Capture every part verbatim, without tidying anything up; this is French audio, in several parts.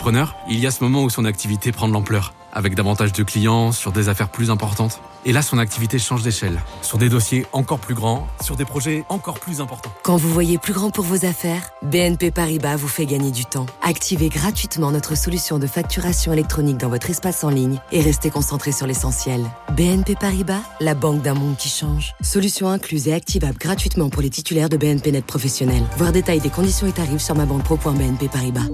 entrepreneur, il y a ce moment où son activité prend de l'ampleur, avec davantage de clients, sur des affaires plus importantes. Et là, son activité change d'échelle, sur des dossiers encore plus grands, sur des projets encore plus importants. Quand vous voyez plus grand pour vos affaires, B N P Paribas vous fait gagner du temps. Activez gratuitement notre solution de facturation électronique dans votre espace en ligne et restez concentré sur l'essentiel. B N P Paribas, la banque d'un monde qui change. Solution incluse et activable gratuitement pour les titulaires de B N P Net professionnels. Voir détail des conditions et tarifs sur ma banque pro point b n p paribas.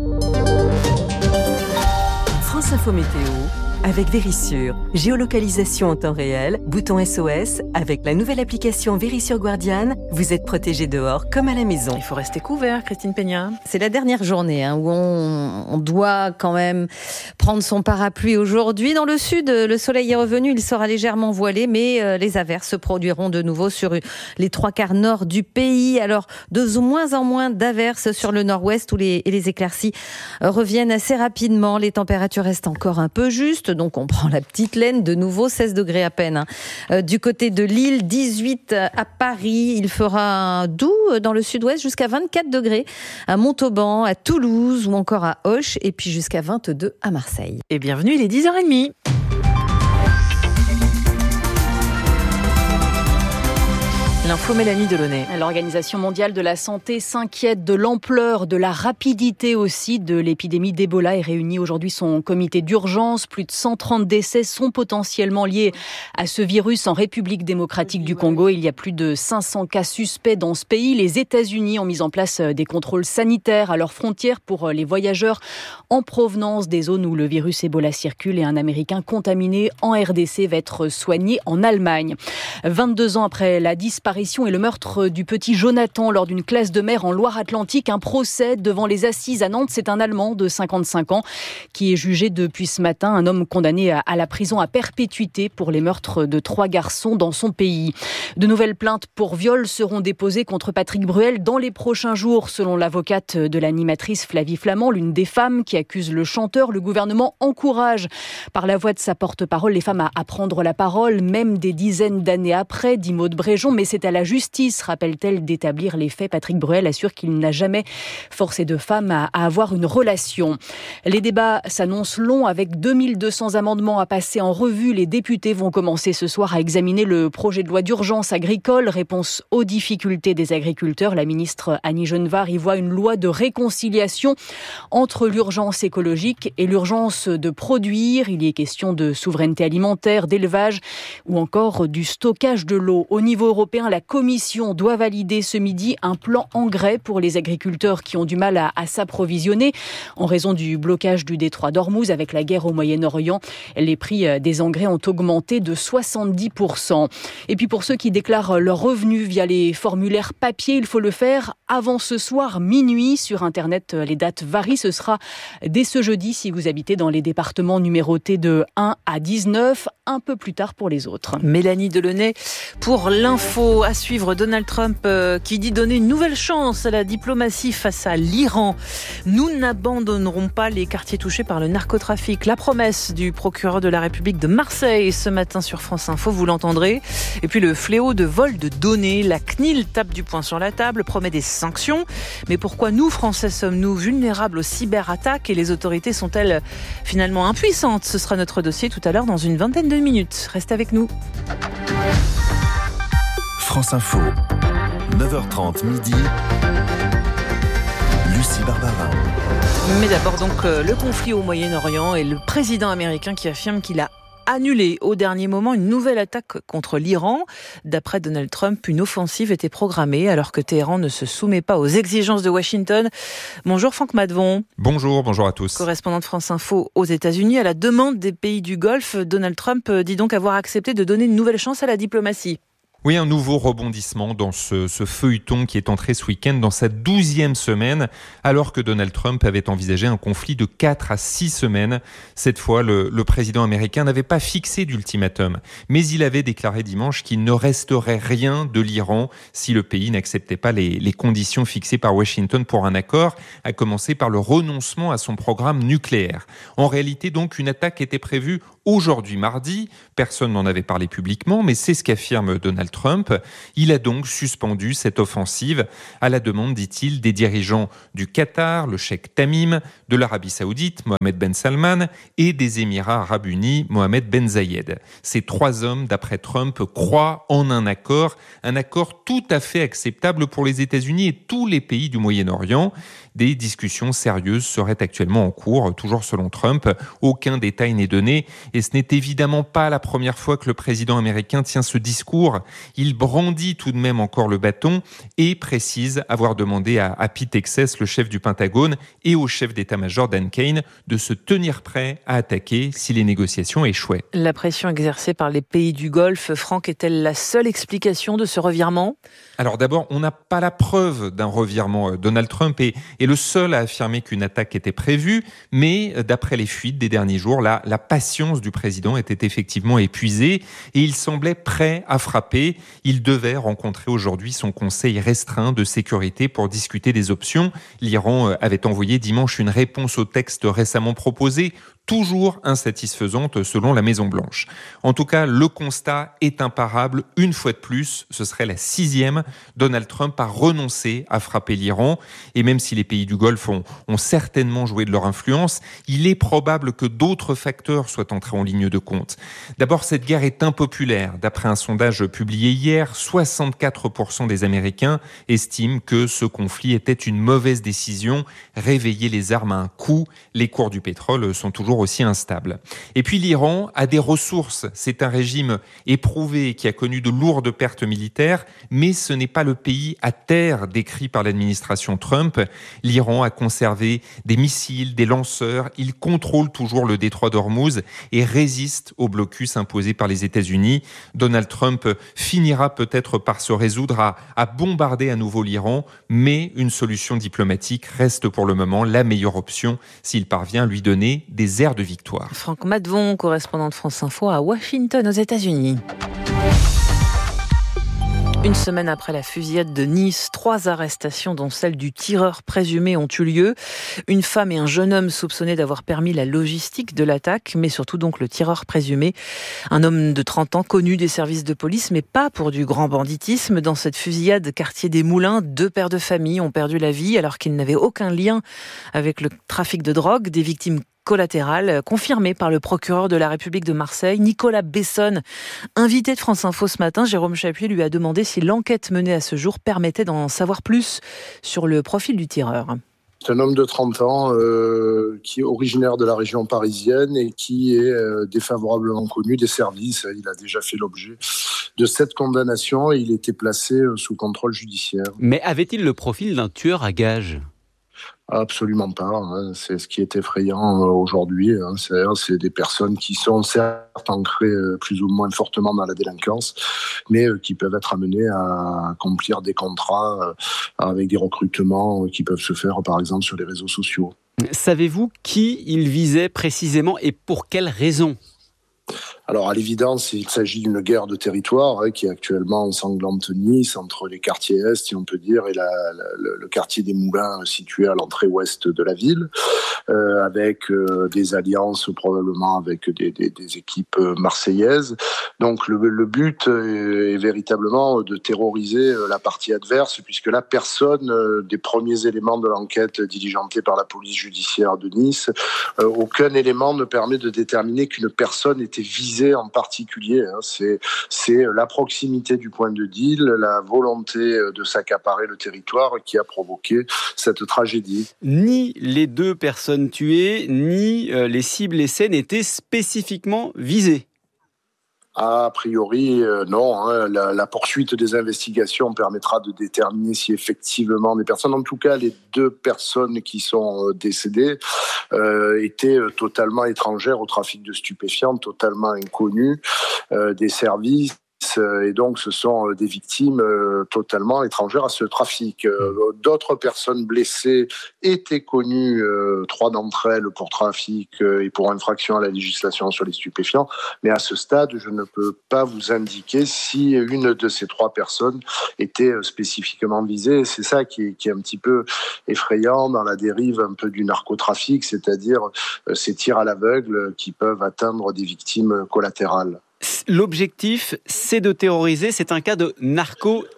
France Info Météo avec Vérissure. Géolocalisation en temps réel, bouton S O S. Avec la nouvelle application Vérissure Guardian, vous êtes protégé dehors comme à la maison. Il faut rester couvert, Christine Peña. C'est la dernière journée hein, où on, on doit quand même prendre son parapluie aujourd'hui. Dans le sud, le soleil est revenu, il sera légèrement voilé, mais euh, les averses se produiront de nouveau sur les trois quarts nord du pays. Alors, de moins en moins d'averses sur le nord-ouest où les, et les éclaircies euh, reviennent assez rapidement. Les températures restent encore un peu justes. Donc on prend la petite laine, de nouveau seize degrés à peine. Hein. Euh, du côté de Lille, dix-huit à Paris, il fera doux dans le sud-ouest jusqu'à vingt-quatre degrés à Montauban, à Toulouse ou encore à Auch et puis jusqu'à vingt-deux à Marseille. Et bienvenue, il est dix heures trente. L'info Mélanie Delaunay. L'Organisation mondiale de la santé s'inquiète de l'ampleur, de la rapidité aussi de l'épidémie d'Ebola et réunit aujourd'hui son comité d'urgence. Plus de cent trente décès sont potentiellement liés à ce virus en République démocratique du Congo. Il y a plus de cinq cents cas suspects dans ce pays. Les États-Unis ont mis en place des contrôles sanitaires à leurs frontières pour les voyageurs en provenance des zones où le virus Ebola circule et un Américain contaminé en R D C va être soigné en Allemagne. vingt-deux ans après la disparition et le meurtre du petit Jonathan lors d'une classe de mer en Loire-Atlantique. Un procès devant les assises à Nantes. C'est un Allemand de cinquante-cinq ans qui est jugé depuis ce matin. Un homme condamné à la prison à perpétuité pour les meurtres de trois garçons dans son pays. De nouvelles plaintes pour viol seront déposées contre Patrick Bruel dans les prochains jours, selon l'avocate de l'animatrice Flavie Flament, l'une des femmes qui accuse le chanteur. Le gouvernement encourage, par la voix de sa porte-parole, les femmes à prendre la parole, même des dizaines d'années après, dit Maud Bréjon. Mais c'est à la justice, rappelle-t-elle, d'établir les faits. Patrick Bruel assure qu'il n'a jamais forcé de femmes à, à avoir une relation. Les débats s'annoncent longs avec deux mille deux cents amendements à passer en revue. Les députés vont commencer ce soir à examiner le projet de loi d'urgence agricole. Réponse aux difficultés des agriculteurs. La ministre Annie Genevard y voit une loi de réconciliation entre l'urgence écologique et l'urgence de produire. Il y est question de souveraineté alimentaire, d'élevage ou encore du stockage de l'eau. Au niveau européen, la Commission doit valider ce midi un plan engrais pour les agriculteurs qui ont du mal à, à s'approvisionner en raison du blocage du détroit d'Ormuz avec la guerre au Moyen-Orient. Les prix des engrais ont augmenté de soixante-dix pour cent. Et puis pour ceux qui déclarent leurs revenus via les formulaires papier, il faut le faire avant ce soir, minuit. Sur Internet, les dates varient. Ce sera dès ce jeudi si vous habitez dans les départements numérotés de un à dix-neuf, un peu plus tard pour les autres. Mélanie Delaunay pour l'info. À suivre, Donald Trump euh, qui dit donner une nouvelle chance à la diplomatie face à l'Iran. Nous n'abandonnerons pas les quartiers touchés par le narcotrafic. La promesse du procureur de la République de Marseille ce matin sur France Info, vous l'entendrez. Et puis le fléau de vol de données. La C N I L tape du poing sur la table, promet des sanctions. Mais pourquoi nous, Français, sommes-nous vulnérables aux cyberattaques et les autorités sont-elles finalement impuissantes? Ce sera notre dossier tout à l'heure dans une vingtaine de minutes. Restez avec nous. France Info, neuf heures trente midi, Lucie Barbara. Mais d'abord donc le conflit au Moyen-Orient et le président américain qui affirme qu'il a annulé au dernier moment une nouvelle attaque contre l'Iran. D'après Donald Trump, une offensive était programmée alors que Téhéran ne se soumet pas aux exigences de Washington. Bonjour Franck Madvon. Bonjour, bonjour à tous. Correspondant de France Info aux États-Unis. À la demande des pays du Golfe, Donald Trump dit donc avoir accepté de donner une nouvelle chance à la diplomatie. Oui, un nouveau rebondissement dans ce, ce feuilleton qui est entré ce week-end dans sa douzième semaine, alors que Donald Trump avait envisagé un conflit de quatre à six semaines. Cette fois, le, le président américain n'avait pas fixé d'ultimatum, mais il avait déclaré dimanche qu'il ne resterait rien de l'Iran si le pays n'acceptait pas les, les conditions fixées par Washington pour un accord, à commencer par le renoncement à son programme nucléaire. En réalité, donc, une attaque était prévue aujourd'hui mardi. Personne n'en avait parlé publiquement, mais c'est ce qu'affirme Donald Donald Trump. Il a donc suspendu cette offensive à la demande, dit-il, des dirigeants du Qatar, le cheikh Tamim, de l'Arabie Saoudite, Mohammed Ben Salman, et des Émirats Arabes Unis, Mohammed Ben Zayed. Ces trois hommes, d'après Trump, croient en un accord, un accord tout à fait acceptable pour les États-Unis et tous les pays du Moyen-Orient. Des discussions sérieuses seraient actuellement en cours, toujours selon Trump. Aucun détail n'est donné et ce n'est évidemment pas la première fois que le président américain tient ce discours. Il brandit tout de même encore le bâton et précise avoir demandé à, à Pete Hegseth, le chef du Pentagone, et au chef d'état-major Dan Kane de se tenir prêt à attaquer si les négociations échouaient. La pression exercée par les pays du Golfe, Franck, est-elle la seule explication de ce revirement ? Alors d'abord, on n'a pas la preuve d'un revirement. Donald Trump est, est le seul à affirmer qu'une attaque était prévue, mais d'après les fuites des derniers jours, la, la patience du président était effectivement épuisée et il semblait prêt à frapper. Il devait rencontrer aujourd'hui son conseil restreint de sécurité pour discuter des options. L'Iran avait envoyé dimanche une réponse au texte récemment proposé, toujours insatisfaisante selon la Maison-Blanche. En tout cas, le constat est imparable. Une fois de plus, ce serait la sixième. Donald Trump a renoncé à frapper l'Iran. Et même si les pays du Golfe ont, ont certainement joué de leur influence, il est probable que d'autres facteurs soient entrés en ligne de compte. D'abord, cette guerre est impopulaire. D'après un sondage publié hier, soixante-quatre pour cent des Américains estiment que ce conflit était une mauvaise décision. Réveiller les armes à un coup. Les cours du pétrole sont toujours aussi instable. Et puis l'Iran a des ressources. C'est un régime éprouvé qui a connu de lourdes pertes militaires, mais ce n'est pas le pays à terre décrit par l'administration Trump. L'Iran a conservé des missiles, des lanceurs. Il contrôle toujours le détroit d'Ormuz et résiste au blocus imposé par les États-Unis. Donald Trump finira peut-être par se résoudre à, à bombarder à nouveau l'Iran, mais une solution diplomatique reste pour le moment la meilleure option s'il parvient à lui donner des airs de victoire. Franck Matvon, correspondant de France Info à Washington, aux États-Unis. Une semaine après la fusillade de Nice, trois arrestations, dont celle du tireur présumé, ont eu lieu. Une femme et un jeune homme soupçonnés d'avoir permis la logistique de l'attaque, mais surtout donc le tireur présumé. Un homme de trente ans connu des services de police, mais pas pour du grand banditisme. Dans cette fusillade, quartier des Moulins, deux pères de famille ont perdu la vie alors qu'ils n'avaient aucun lien avec le trafic de drogue. Des victimes collatérale, confirmée par le procureur de la République de Marseille, Nicolas Besson. Invité de France Info ce matin, Jérôme Chapuis lui a demandé si l'enquête menée à ce jour permettait d'en savoir plus sur le profil du tireur. C'est un homme de trente ans euh, qui est originaire de la région parisienne et qui est euh, défavorablement connu des services. Il a déjà fait l'objet de cette condamnation et il était placé euh, sous contrôle judiciaire. Mais avait-il le profil d'un tueur à gages ? Absolument pas. Hein. C'est ce qui est effrayant aujourd'hui. Hein. C'est-à-dire, c'est des personnes qui sont certes ancrées plus ou moins fortement dans la délinquance, mais qui peuvent être amenées à accomplir des contrats avec des recrutements qui peuvent se faire, par exemple, sur les réseaux sociaux. Savez-vous qui il visait précisément et pour quelles raisons ? Alors, à l'évidence, il s'agit d'une guerre de territoire hein, qui est actuellement ensanglante Nice, entre les quartiers Est, si on peut dire, et la, la, le quartier des Moulins situé à l'entrée ouest de la ville, euh, avec euh, des alliances probablement avec des, des, des équipes marseillaises. Donc, le, le but est, est véritablement de terroriser la partie adverse, puisque là, personne euh, des premiers éléments de l'enquête diligentée par la police judiciaire de Nice, euh, aucun élément ne permet de déterminer qu'une personne était visée en particulier. Hein. C'est, c'est la proximité du point de deal, la volonté de s'accaparer le territoire qui a provoqué cette tragédie. Ni les deux personnes tuées, ni euh, les cibles essais n'étaient spécifiquement visées. A priori, euh, non. Hein. La, la poursuite des investigations permettra de déterminer si effectivement des personnes, en tout cas les deux personnes qui sont euh, décédées, euh, étaient euh, totalement étrangères au trafic de stupéfiants, totalement inconnues euh, des services. Et donc, ce sont des victimes totalement étrangères à ce trafic. D'autres personnes blessées étaient connues, trois d'entre elles pour trafic et pour infraction à la législation sur les stupéfiants. Mais à ce stade, je ne peux pas vous indiquer si une de ces trois personnes était spécifiquement visée. C'est ça qui est, qui est un petit peu effrayant dans la dérive un peu du narcotrafic, c'est-à-dire ces tirs à l'aveugle qui peuvent atteindre des victimes collatérales. L'objectif, c'est de terroriser. C'est un cas de narco-terrorisme ?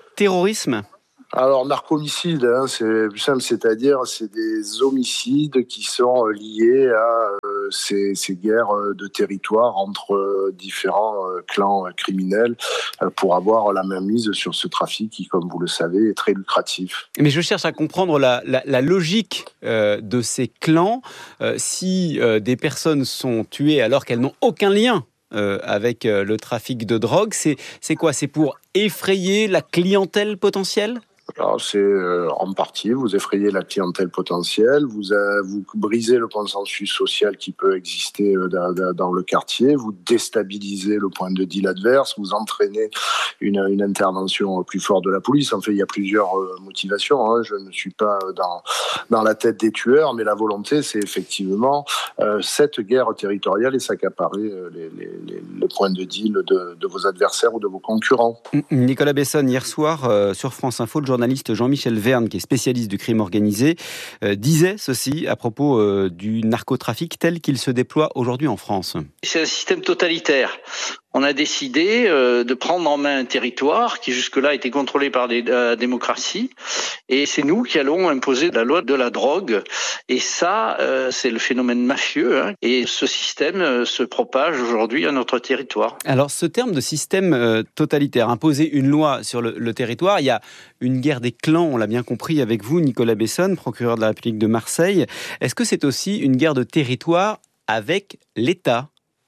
Alors, narcomicide, hein, c'est plus simple, c'est-à-dire c'est des homicides qui sont liés à euh, ces, ces guerres de territoire entre euh, différents euh, clans criminels euh, pour avoir la mainmise sur ce trafic qui, comme vous le savez, est très lucratif. Mais je cherche à comprendre la, la, la logique euh, de ces clans. Euh, si euh, des personnes sont tuées alors qu'elles n'ont aucun lien Euh, avec euh, le trafic de drogue, c'est, c'est quoi ? C'est pour effrayer la clientèle potentielle ? Alors, c'est euh, en partie, vous effrayez la clientèle potentielle, vous, euh, vous brisez le consensus social qui peut exister euh, dans, dans le quartier, vous déstabilisez le point de deal adverse, vous entraînez une, une intervention plus forte de la police. En fait, il y a plusieurs euh, motivations. Hein. Je ne suis pas dans, dans la tête des tueurs, mais la volonté, c'est effectivement euh, cette guerre territoriale et s'accaparer euh, les, les, les, le point de deal de, de vos adversaires ou de vos concurrents. Nicolas Besson, hier soir, euh, sur France Info, le journaliste Jean-Michel Verne, qui est spécialiste du crime organisé, euh, disait ceci à propos euh, du narcotrafic tel qu'il se déploie aujourd'hui en France. C'est un système totalitaire. On a décidé euh, de prendre en main un territoire qui jusque-là était contrôlé par des, la démocratie, et c'est nous qui allons imposer la loi de la drogue. Et ça, euh, c'est le phénomène mafieux, hein, et ce système euh, se propage aujourd'hui à notre territoire. Alors, ce terme de système euh, totalitaire, imposer une loi sur le, le territoire, il y a une guerre des clans, on l'a bien compris avec vous, Nicolas Besson, procureur de la République de Marseille. Est-ce que c'est aussi une guerre de territoire avec l'État ?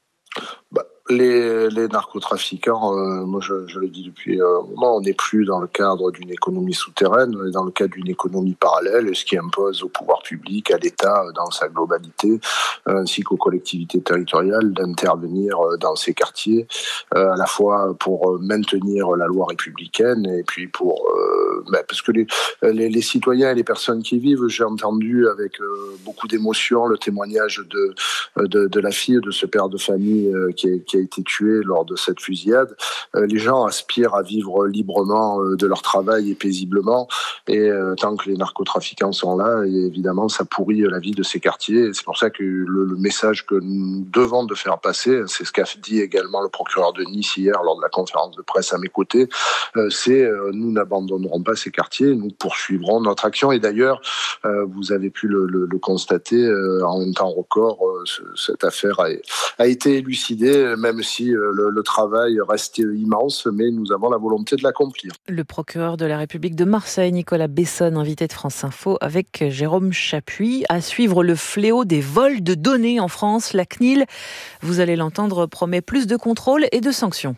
bah. Les, les narcotrafiquants, euh, moi je, je le dis depuis un euh, moment, on n'est plus dans le cadre d'une économie souterraine, on est dans le cadre d'une économie parallèle, ce qui impose au pouvoir public, à l'État dans sa globalité, euh, ainsi qu'aux collectivités territoriales d'intervenir euh, dans ces quartiers, euh, à la fois pour maintenir la loi républicaine et puis pour... Euh, bah, parce que les, les, les citoyens et les personnes qui y vivent, j'ai entendu avec euh, beaucoup d'émotion le témoignage de, de, de la fille de ce père de famille euh, qui est qui a été tué lors de cette fusillade. Euh, les gens aspirent à vivre librement euh, de leur travail et paisiblement, et euh, tant que les narcotrafiquants sont là, et évidemment ça pourrit la vie de ces quartiers, et c'est pour ça que le, le message que nous devons de faire passer, c'est ce qu'a dit également le procureur de Nice hier lors de la conférence de presse à mes côtés, euh, c'est euh, nous n'abandonnerons pas ces quartiers, nous poursuivrons notre action, et d'ailleurs euh, vous avez pu le, le, le constater, euh, en un temps record, euh, ce, cette affaire a, a été élucidée, même si le, le travail reste immense, mais nous avons la volonté de l'accomplir. Le procureur de la République de Marseille, Nicolas Besson, invité de France Info avec Jérôme Chapuis. À suivre le fléau des vols de données en France. La C N I L, vous allez l'entendre, promet plus de contrôles et de sanctions.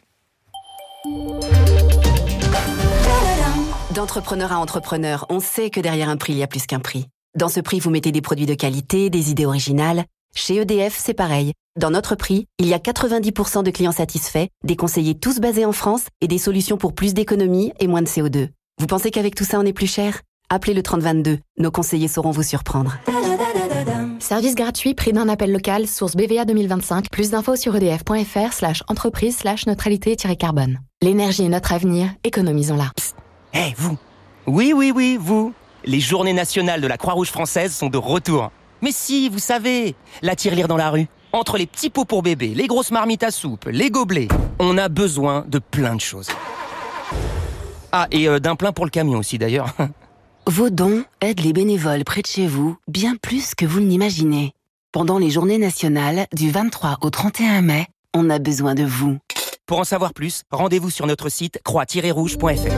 D'entrepreneur à entrepreneur, on sait que derrière un prix, il y a plus qu'un prix. Dans ce prix, vous mettez des produits de qualité, des idées originales. Chez E D F, c'est pareil. Dans notre prix, il y a quatre-vingt-dix pour cent de clients satisfaits, des conseillers tous basés en France et des solutions pour plus d'économies et moins de C O deux. Vous pensez qu'avec tout ça, on est plus cher ? Appelez le trente vingt-deux. Nos conseillers sauront vous surprendre. Service gratuit, prix d'un appel local, source B V A deux mille vingt-cinq. Plus d'infos sur edf.fr slash entreprise slash neutralité-carbone. L'énergie est notre avenir, économisons-la. Hé, hey, vous ! Oui, oui, oui, vous ! Les journées nationales de la Croix-Rouge française sont de retour. Mais si, vous savez, la tirelire dans la rue. Entre les petits pots pour bébé, les grosses marmites à soupe, les gobelets, on a besoin de plein de choses. Ah, et euh, d'un plein pour le camion aussi d'ailleurs. Vos dons aident les bénévoles près de chez vous bien plus que vous ne l'imaginez. Pendant les journées nationales, du vingt-trois au trente et un mai, on a besoin de vous. Pour en savoir plus, rendez-vous sur notre site croix tiret rouge point f r.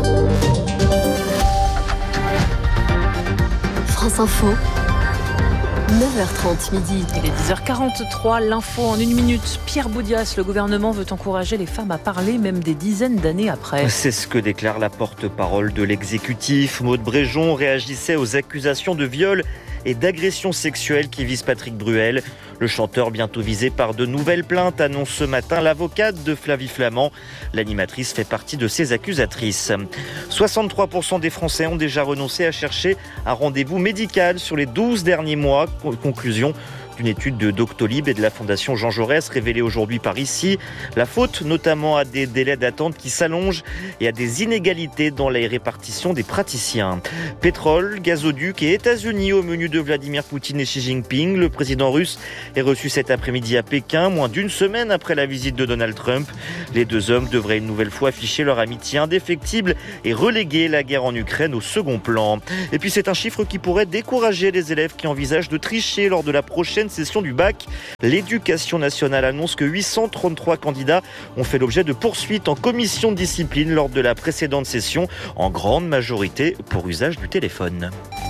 France Info. neuf heures trente midi. Il est dix heures quarante-trois, l'info en une minute. Pierre Boudias, le gouvernement veut encourager les femmes à parler, même des dizaines d'années après. C'est ce que déclare la porte-parole de l'exécutif. Maude Bréjon réagissait aux accusations de viol et d'agression sexuelle qui visent Patrick Bruel. Le chanteur, bientôt visé par de nouvelles plaintes, annonce ce matin l'avocate de Flavie Flament. L'animatrice fait partie de ses accusatrices. soixante-trois pour cent des Français ont déjà renoncé à chercher un rendez-vous médical sur les douze derniers mois. Conclusion d'une étude de Doctolib et de la Fondation Jean Jaurès révélée aujourd'hui par Ici. La faute notamment à des délais d'attente qui s'allongent et à des inégalités dans la répartition des praticiens. Pétrole, gazoduc et États-Unis au menu de Vladimir Poutine et Xi Jinping. Le président russe est reçu cet après-midi à Pékin, moins d'une semaine après la visite de Donald Trump. Les deux hommes devraient une nouvelle fois afficher leur amitié indéfectible et reléguer la guerre en Ukraine au second plan. Et puis c'est un chiffre qui pourrait décourager les élèves qui envisagent de tricher lors de la prochaine session du bac. L'éducation nationale annonce que huit cent trente-trois candidats ont fait l'objet de poursuites en commission de discipline lors de la précédente session, en grande majorité pour usage du téléphone.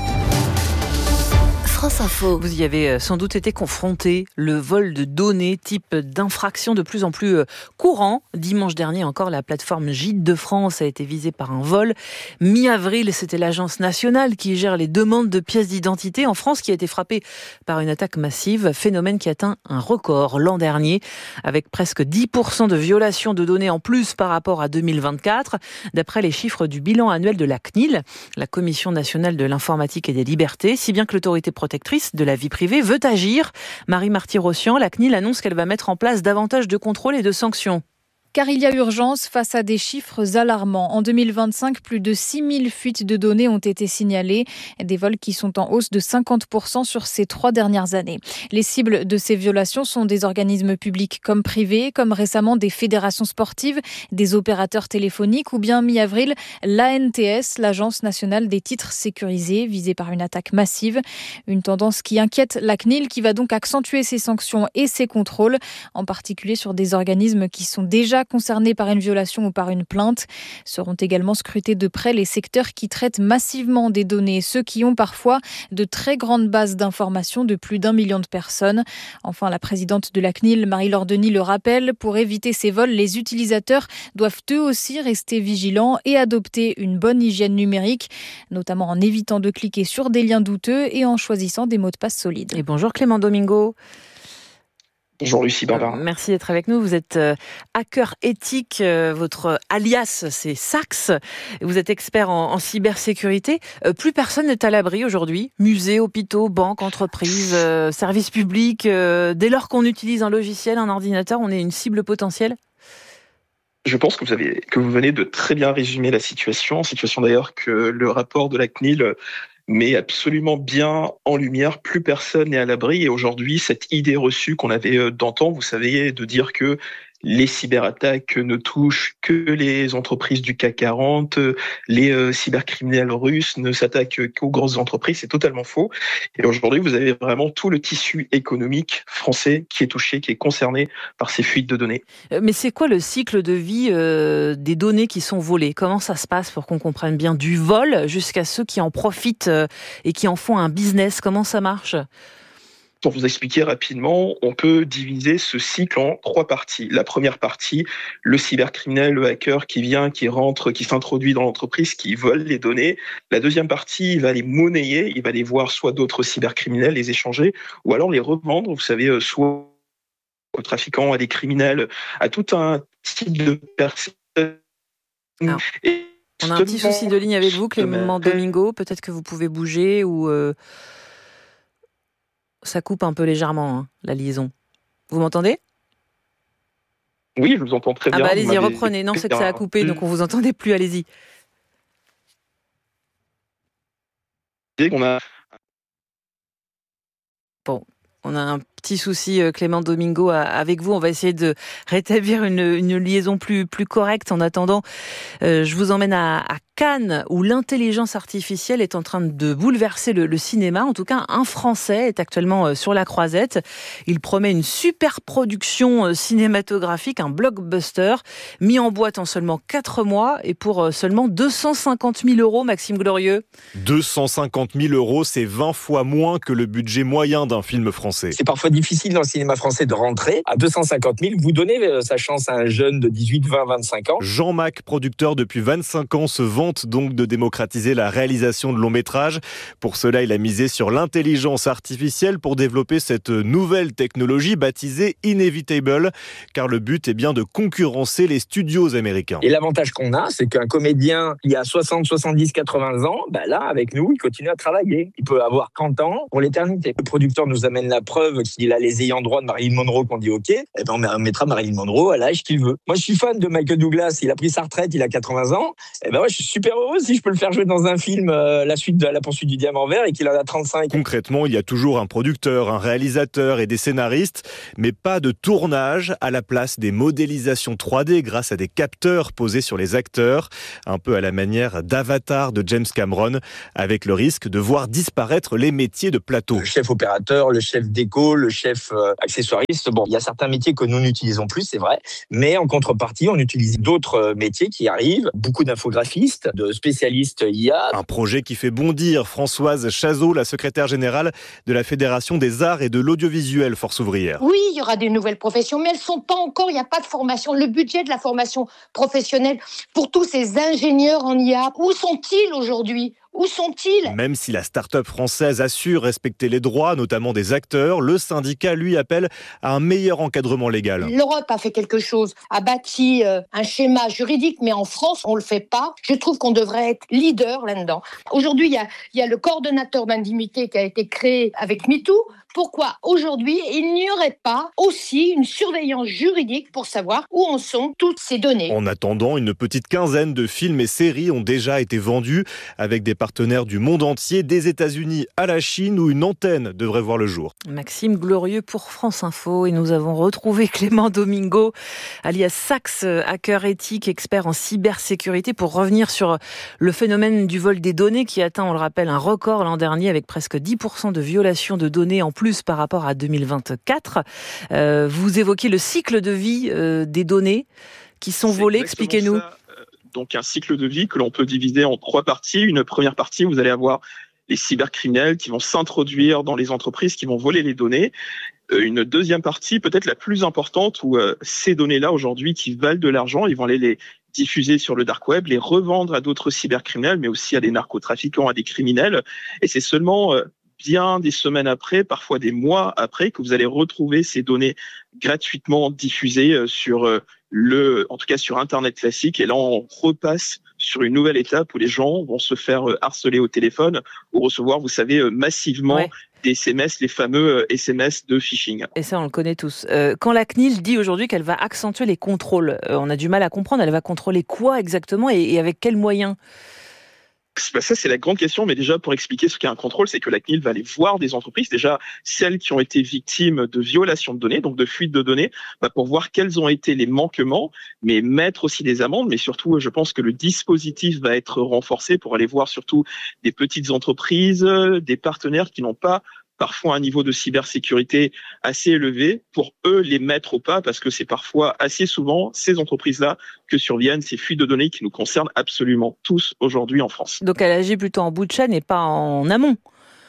France Info. Vous y avez sans doute été confronté. Le vol de données, type d'infraction de plus en plus courant. Dimanche dernier encore, la plateforme Gîtes de France a été visée par un vol. Mi-avril, c'était l'Agence nationale qui gère les demandes de pièces d'identité en France qui a été frappée par une attaque massive. Phénomène qui atteint un record l'an dernier, avec presque dix pour cent de violations de données en plus par rapport à deux mille vingt-quatre. D'après les chiffres du bilan annuel de la C N I L, la Commission nationale de l'informatique et des libertés, si bien que l'autorité protectrice de la vie privée veut agir. Marie Marty-Rossian, la C N I L annonce qu'elle va mettre en place davantage de contrôles et de sanctions. Car il y a urgence face à des chiffres alarmants. En deux mille vingt-cinq, plus de six mille fuites de données ont été signalées. Des vols qui sont en hausse de cinquante pour cent sur ces trois dernières années. Les cibles de ces violations sont des organismes publics comme privés, comme récemment des fédérations sportives, des opérateurs téléphoniques ou bien mi-avril, l'A N T S, l'Agence nationale des titres sécurisés, visée par une attaque massive. Une tendance qui inquiète la C N I L qui va donc accentuer ses sanctions et ses contrôles, en particulier sur des organismes qui sont déjà concernés par une violation ou par une plainte. Seront également scrutés de près les secteurs qui traitent massivement des données, ceux qui ont parfois de très grandes bases d'informations de plus d'un million de personnes. Enfin, la présidente de la C N I L, Marie-Laure Denis, le rappelle, pour éviter ces vols, les utilisateurs doivent eux aussi rester vigilants et adopter une bonne hygiène numérique, notamment en évitant de cliquer sur des liens douteux et en choisissant des mots de passe solides. Et bonjour Clément Domingo. Bonjour Lucie Barbara. Merci d'être avec nous. Vous êtes hacker éthique, votre alias c'est Sax. Vous êtes expert en, en cybersécurité. Plus personne n'est à l'abri aujourd'hui. Musées, hôpitaux, banques, entreprises, euh, services publics. Euh, dès lors qu'on utilise un logiciel, un ordinateur, on est une cible potentielle ? Je pense que vous, avez, que vous venez de très bien résumer la situation. Situation d'ailleurs que le rapport de la C N I L met absolument bien en lumière. Plus personne n'est à l'abri. Et aujourd'hui, cette idée reçue qu'on avait d'antan, vous savez, de dire que les cyberattaques ne touchent que les entreprises du C A C quarante, les euh, cybercriminels russes ne s'attaquent qu'aux grosses entreprises, c'est totalement faux. Et aujourd'hui, vous avez vraiment tout le tissu économique français qui est touché, qui est concerné par ces fuites de données. Mais c'est quoi le cycle de vie euh, des données qui sont volées ? Comment ça se passe pour qu'on comprenne bien du vol jusqu'à ceux qui en profitent euh, et qui en font un business ? Comment ça marche ? Pour vous expliquer rapidement, on peut diviser ce cycle en trois parties. La première partie, le cybercriminel, le hacker qui vient, qui rentre, qui s'introduit dans l'entreprise, qui vole les données. La deuxième partie, il va les monnayer, il va les voir soit d'autres cybercriminels, les échanger, ou alors les revendre, vous savez, soit aux trafiquants, à des criminels, à tout un type de personnes. Ah. Et on a un petit souci de ligne avec vous, Clément Domingo. Peut-être que vous pouvez bouger ou... Euh... Ça coupe un peu légèrement, hein, la liaison. Vous m'entendez ? Oui, je vous entends très bien. Ah bah allez-y, reprenez. Non, c'est que ça a coupé, donc on vous entendait plus. Allez-y. On a... Bon, on a un petit souci, Clément Domingo, avec vous. On va essayer de rétablir une, une liaison plus, plus correcte. En attendant, euh, je vous emmène à, à Cannes, où l'intelligence artificielle est en train de bouleverser le, le cinéma. En tout cas, un Français est actuellement sur la croisette. Il promet une super production cinématographique, un blockbuster, mis en boîte en seulement quatre mois et pour seulement deux cent cinquante mille euros, Maxime Glorieux. deux cent cinquante mille euros, c'est vingt fois moins que le budget moyen d'un film français. C'est parfois difficile dans le cinéma français de rentrer. À deux cent cinquante mille, vous donnez sa chance à un jeune de dix-huit, vingt, vingt-cinq ans. Jean Mac, producteur depuis vingt-cinq ans, se vante donc de démocratiser la réalisation de longs métrages. Pour cela, il a misé sur l'intelligence artificielle pour développer cette nouvelle technologie baptisée Inevitable, car le but est bien de concurrencer les studios américains. Et l'avantage qu'on a, c'est qu'un comédien qui a soixante, soixante-dix, quatre-vingts ans, bah là, avec nous, il continue à travailler. Il peut avoir trente ans pour l'éternité. Le producteur nous amène la preuve il a les ayants droit de Marilyn Monroe qu'on dit OK, eh ben on mettra Marilyn Monroe à l'âge qu'il veut. Moi, je suis fan de Michael Douglas. Il a pris sa retraite, il a quatre-vingts ans. Eh ben moi, je suis super heureux si je peux le faire jouer dans un film, euh, la suite de La poursuite du diamant vert, et qu'il en a trente-cinq. Concrètement, il y a toujours un producteur, un réalisateur et des scénaristes, mais pas de tournage, à la place des modélisations trois D grâce à des capteurs posés sur les acteurs, un peu à la manière d'Avatar de James Cameron, avec le risque de voir disparaître les métiers de plateau. Le chef opérateur, le chef déco, le chef euh, accessoiriste. Bon, il y a certains métiers que nous n'utilisons plus, c'est vrai, mais en contrepartie, on utilise d'autres métiers qui arrivent. Beaucoup d'infographistes, de spécialistes I A. Un projet qui fait bondir Françoise Chazot, la secrétaire générale de la Fédération des arts et de l'audiovisuel Force ouvrière. Oui, il y aura des nouvelles professions, mais elles ne sont pas encore, il n'y a pas de formation. Le budget de la formation professionnelle pour tous ces ingénieurs en I A, où sont-ils aujourd'hui ? Où sont-ils ? Même si la start-up française assure respecter les droits, notamment des acteurs, le syndicat, lui, appelle à un meilleur encadrement légal. L'Europe a fait quelque chose, a bâti euh, un schéma juridique, mais en France, on ne le fait pas. Je trouve qu'on devrait être leader là-dedans. Aujourd'hui, il y a, il y a le coordonnateur d'intimité qui a été créé avec MeToo. Pourquoi aujourd'hui, il n'y aurait pas aussi une surveillance juridique pour savoir où en sont toutes ces données ? En attendant, une petite quinzaine de films et séries ont déjà été vendus avec des partenaires du monde entier, des États-Unis à la Chine, où une antenne devrait voir le jour. Maxime Glorieux pour France Info, et nous avons retrouvé Clément Domingo, alias Sax, hacker éthique, expert en cybersécurité, pour revenir sur le phénomène du vol des données qui atteint, on le rappelle, un record l'an dernier avec presque dix pour cent de violations de données en plus par rapport à deux mille vingt-quatre. Euh, vous évoquez le cycle de vie euh, des données qui sont C'est volées. Expliquez-nous. Ça. Donc un cycle de vie que l'on peut diviser en trois parties. Une première partie, vous allez avoir les cybercriminels qui vont s'introduire dans les entreprises, qui vont voler les données. Une deuxième partie, peut-être la plus importante, où euh, ces données-là aujourd'hui qui valent de l'argent, ils vont aller les diffuser sur le dark web, les revendre à d'autres cybercriminels, mais aussi à des narcotrafiquants, à des criminels. Et c'est seulement euh, bien des semaines après, parfois des mois après, que vous allez retrouver ces données gratuitement diffusées sur le, en tout cas sur Internet classique. Et là, on repasse sur une nouvelle étape où les gens vont se faire harceler au téléphone ou recevoir, vous savez, massivement ouais. des S M S, les fameux S M S de phishing. Et ça, on le connaît tous. Euh, quand la C N I L dit aujourd'hui qu'elle va accentuer les contrôles, euh, on a du mal à comprendre. Elle va contrôler quoi exactement et, et avec quels moyens ? Bah ça, c'est la grande question, mais déjà, pour expliquer ce qu'est un contrôle, c'est que la C N I L va aller voir des entreprises, déjà celles qui ont été victimes de violations de données, donc de fuite de données, bah pour voir quels ont été les manquements, mais mettre aussi des amendes, mais surtout, je pense que le dispositif va être renforcé pour aller voir surtout des petites entreprises, des partenaires qui n'ont pas parfois un niveau de cybersécurité assez élevé, pour eux les mettre au pas, parce que c'est parfois assez souvent ces entreprises-là que surviennent ces fuites de données qui nous concernent absolument tous aujourd'hui en France. Donc elle agit plutôt en bout de chaîne et pas en amont.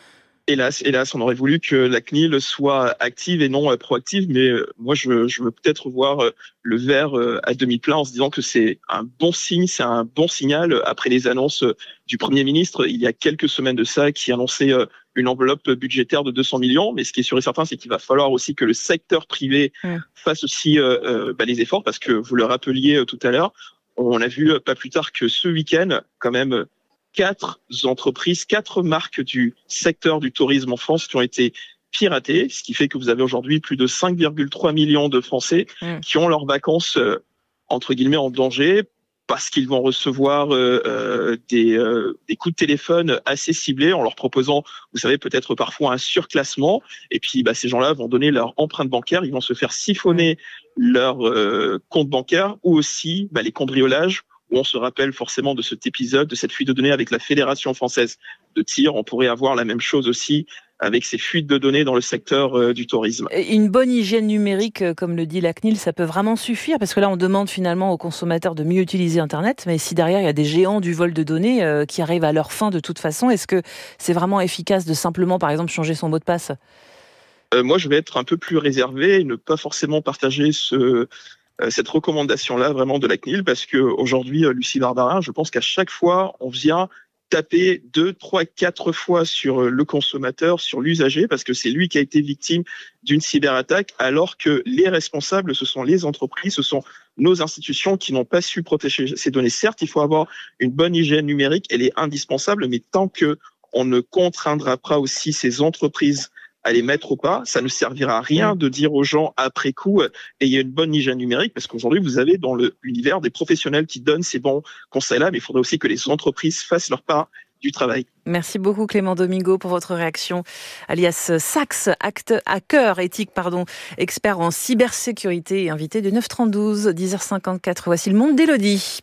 Hélas, hélas, on aurait voulu que la C N I L soit active et non proactive, mais moi, je, je veux peut-être voir le verre à demi plein en se disant que c'est un bon signe, c'est un bon signal après les annonces du Premier ministre il y a quelques semaines de ça, qui annonçait une enveloppe budgétaire de deux cents millions. Mais ce qui est sûr et certain, c'est qu'il va falloir aussi que le secteur privé mmh. fasse aussi euh, bah, les efforts, parce que vous le rappeliez tout à l'heure, on a vu pas plus tard que ce week-end, quand même, quatre entreprises, quatre marques du secteur du tourisme en France qui ont été piratées, ce qui fait que vous avez aujourd'hui plus de cinq virgule trois millions de Français mmh. qui ont leurs vacances, euh, entre guillemets, en danger, parce qu'ils vont recevoir euh, euh, des, euh, des coups de téléphone assez ciblés en leur proposant, vous savez, peut-être parfois un surclassement. Et puis, bah, ces gens-là vont donner leur empreinte bancaire, ils vont se faire siphonner leur euh, compte bancaire, ou aussi bah, les cambriolages, où on se rappelle forcément de cet épisode, de cette fuite de données avec la Fédération française de tir. On pourrait avoir la même chose aussi avec ces fuites de données dans le secteur euh, du tourisme. Une bonne hygiène numérique, comme le dit la C N I L, ça peut vraiment suffire, parce que là, on demande finalement aux consommateurs de mieux utiliser Internet, mais si derrière, il y a des géants du vol de données euh, qui arrivent à leur fin de toute façon, est-ce que c'est vraiment efficace de simplement, par exemple, changer son mot de passe ? euh, Moi, je vais être un peu plus réservé et ne pas forcément partager ce... cette recommandation-là vraiment de la C N I L, parce que aujourd'hui, Lucie Barbarin, je pense qu'à chaque fois, on vient taper deux, trois, quatre fois sur le consommateur, sur l'usager, parce que c'est lui qui a été victime d'une cyberattaque, alors que les responsables, ce sont les entreprises, ce sont nos institutions qui n'ont pas su protéger ces données. Certes, il faut avoir une bonne hygiène numérique, elle est indispensable, mais tant que on ne contraindra pas aussi ces entreprises à les mettre au pas. Ça ne servira à rien de dire aux gens après coup euh, ayez une bonne hygiène numérique, parce qu'aujourd'hui vous avez dans le, l'univers des professionnels qui donnent ces bons conseils-là, mais il faudrait aussi que les entreprises fassent leur part du travail. Merci beaucoup Clément Domingo pour votre réaction, alias Sax, acte hacker, éthique, pardon, expert en cybersécurité et invité du neuf trente-douze, dix heures cinquante-quatre. Voici le monde d'Élodie.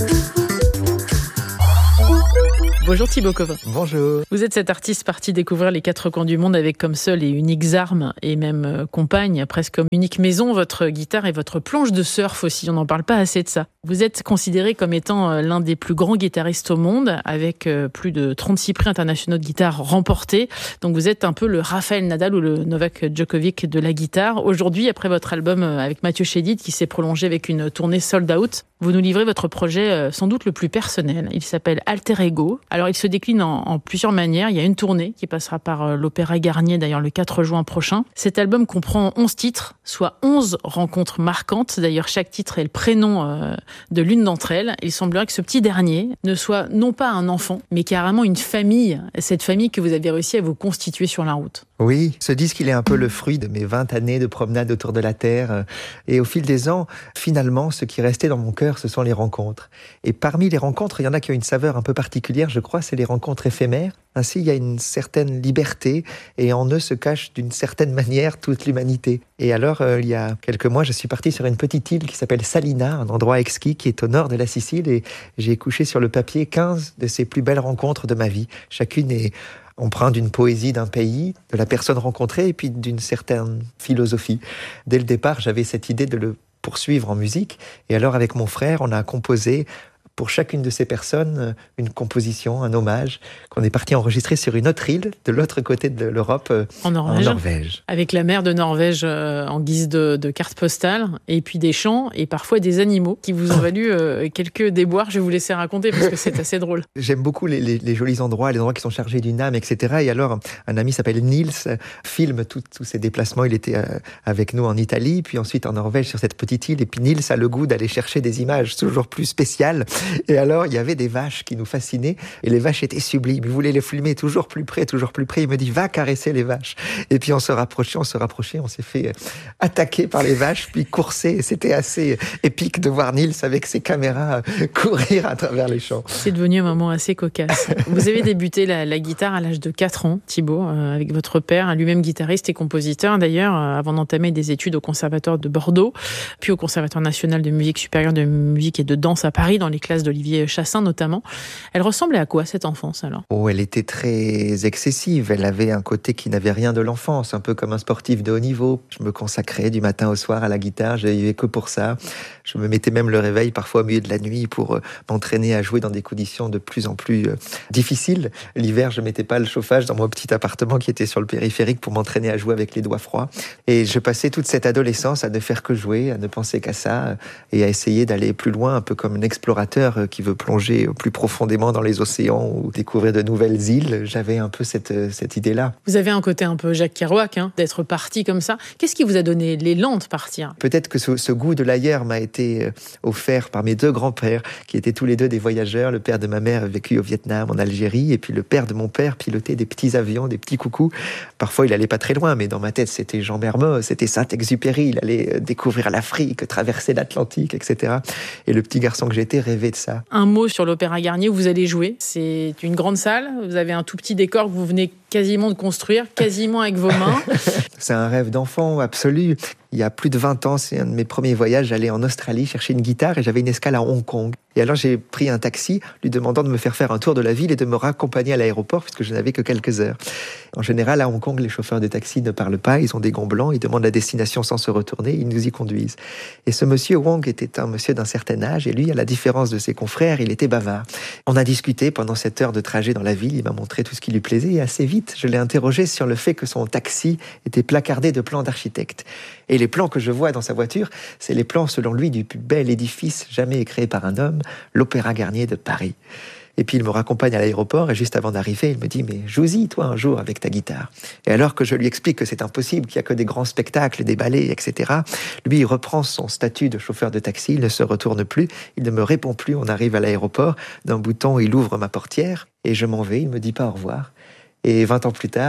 Bonjour Thibaut Covin. Bonjour. Vous êtes cet artiste parti découvrir les quatre coins du monde avec comme seules et uniques armes et même euh, compagne, presque comme unique maison, votre guitare et votre planche de surf aussi. On n'en parle pas assez de ça. Vous êtes considéré comme étant euh, l'un des plus grands guitaristes au monde, avec euh, plus de trente-six prix internationaux de guitare remportés. Donc vous êtes un peu le Rafael Nadal ou le Novak Djokovic de la guitare. Aujourd'hui, après votre album euh, avec Mathieu Chédid qui s'est prolongé avec une tournée sold out, vous nous livrez votre projet euh, sans doute le plus personnel. Il s'appelle Alter Ego. Alors il se décline en, en plusieurs manières. Il y a une tournée qui passera par euh, l'Opéra Garnier d'ailleurs le quatre juin prochain. Cet album comprend onze titres, soit onze rencontres marquantes. D'ailleurs chaque titre est le prénom euh, de l'une d'entre elles. Il semblerait que ce petit dernier ne soit non pas un enfant, mais carrément une famille. Cette famille que vous avez réussi à vous constituer sur la route. Oui, ce disque, il est un peu le fruit de mes vingt années de promenade autour de la Terre. Et au fil des ans, finalement, ce qui restait dans mon cœur, ce sont les rencontres. Et parmi les rencontres, il y en a qui ont une saveur un peu particulière, je crois, c'est les rencontres éphémères. Ainsi, il y a une certaine liberté et en eux se cache d'une certaine manière toute l'humanité. Et alors, euh, il y a quelques mois, je suis parti sur une petite île qui s'appelle Salina, un endroit exquis qui est au nord de la Sicile, et j'ai couché sur le papier quinze de ces plus belles rencontres de ma vie. Chacune est empreinte d'une poésie d'un pays, de la personne rencontrée et puis d'une certaine philosophie. Dès le départ, j'avais cette idée de le poursuivre en musique. Et alors, avec mon frère, on a composé pour chacune de ces personnes une composition, un hommage, qu'on est parti enregistrer sur une autre île, de l'autre côté de l'Europe, en Norvège. En Norvège. Avec la mer de Norvège euh, en guise de, de carte postale, et puis des chants, et parfois des animaux, qui vous ont valu euh, quelques déboires. Je vais vous laisser raconter, parce que c'est assez drôle. J'aime beaucoup les, les, les jolis endroits, les endroits qui sont chargés d'une âme, et cetera. Et alors, un ami s'appelle Nils, filme tous ces déplacements. Il était euh, avec nous en Italie, puis ensuite en Norvège, sur cette petite île. Et puis Nils a le goût d'aller chercher des images toujours plus spéciales. Et alors, il y avait des vaches qui nous fascinaient, et les vaches étaient sublimes. Il voulait les filmer toujours plus près, toujours plus près. Il me dit, va caresser les vaches. Et puis on se rapprochait, on se rapprochait, on s'est fait attaquer par les vaches, puis courser. Et c'était assez épique de voir Nils avec ses caméras courir à travers les champs. C'est devenu un moment assez cocasse. Vous avez débuté la, la guitare à l'âge de quatre ans, Thibaut, euh, avec votre père, lui-même guitariste et compositeur d'ailleurs, euh, avant d'entamer des études au Conservatoire de Bordeaux, puis au Conservatoire national de musique supérieure de musique et de danse à Paris, dans les classes d'Olivier Chassin notamment. Elle ressemblait à quoi cette enfance alors ? Oh, elle était très excessive. Elle avait un côté qui n'avait rien de l'enfance, un peu comme un sportif de haut niveau. Je me consacrais du matin au soir à la guitare, je vivais que pour ça. Je me mettais même le réveil parfois au milieu de la nuit pour euh, m'entraîner à jouer dans des conditions de plus en plus euh, difficiles. L'hiver, je mettais pas le chauffage dans mon petit appartement qui était sur le périphérique pour m'entraîner à jouer avec les doigts froids. Et je passais toute cette adolescence à ne faire que jouer, à ne penser qu'à ça et à essayer d'aller plus loin, un peu comme un explorateur qui veut plonger plus profondément dans les océans ou découvrir de nouvelles îles. J'avais un peu cette, cette idée-là. Vous avez un côté un peu Jacques Kerouac, hein, d'être parti comme ça. Qu'est-ce qui vous a donné l'élan de partir ? Peut-être que ce, ce goût de l'ailleurs m'a été offert par mes deux grands-pères, qui étaient tous les deux des voyageurs. Le père de ma mère a vécu au Vietnam, en Algérie, et puis le père de mon père pilotait des petits avions, des petits coucous. Parfois, il allait pas très loin, mais dans ma tête, c'était Jean Mermoz, c'était Saint-Exupéry. Il allait découvrir l'Afrique, traverser l'Atlantique, et cetera. Et le petit garçon que j'étais rêvait de ça. Un mot sur l'Opéra Garnier où vous allez jouer. C'est une grande salle, vous avez un tout petit décor que vous venez quasiment de construire, quasiment avec vos mains. C'est un rêve d'enfant absolu. Il y a plus de vingt ans, c'est un de mes premiers voyages, j'allais en Australie chercher une guitare et j'avais une escale à Hong Kong. Et alors j'ai pris un taxi lui demandant de me faire faire un tour de la ville et de me raccompagner à l'aéroport puisque je n'avais que quelques heures. En général, à Hong Kong, les chauffeurs de taxi ne parlent pas, ils ont des gants blancs, ils demandent la destination sans se retourner, ils nous y conduisent. Et ce monsieur Wong était un monsieur d'un certain âge et lui, à la différence de ses confrères, il était bavard. On a discuté pendant cette heure de trajet dans la ville, il m'a montré tout ce qui lui plaisait et assez vite, je l'ai interrogé sur le fait que son taxi était placardé de plans d'architectes. Et les plans que je vois dans sa voiture, c'est les plans, selon lui, du plus bel édifice jamais créé par un homme, l'Opéra Garnier de Paris. Et puis il me raccompagne à l'aéroport et juste avant d'arriver, il me dit « Mais joue-y, toi, un jour, avec ta guitare. » Et alors que je lui explique que c'est impossible, qu'il n'y a que des grands spectacles, des ballets, et cetera, lui, il reprend son statut de chauffeur de taxi, il ne se retourne plus, il ne me répond plus, on arrive à l'aéroport, d'un bouton, il ouvre ma portière et je m'en vais, il me dit pas au revoir. Et vingt ans plus tard,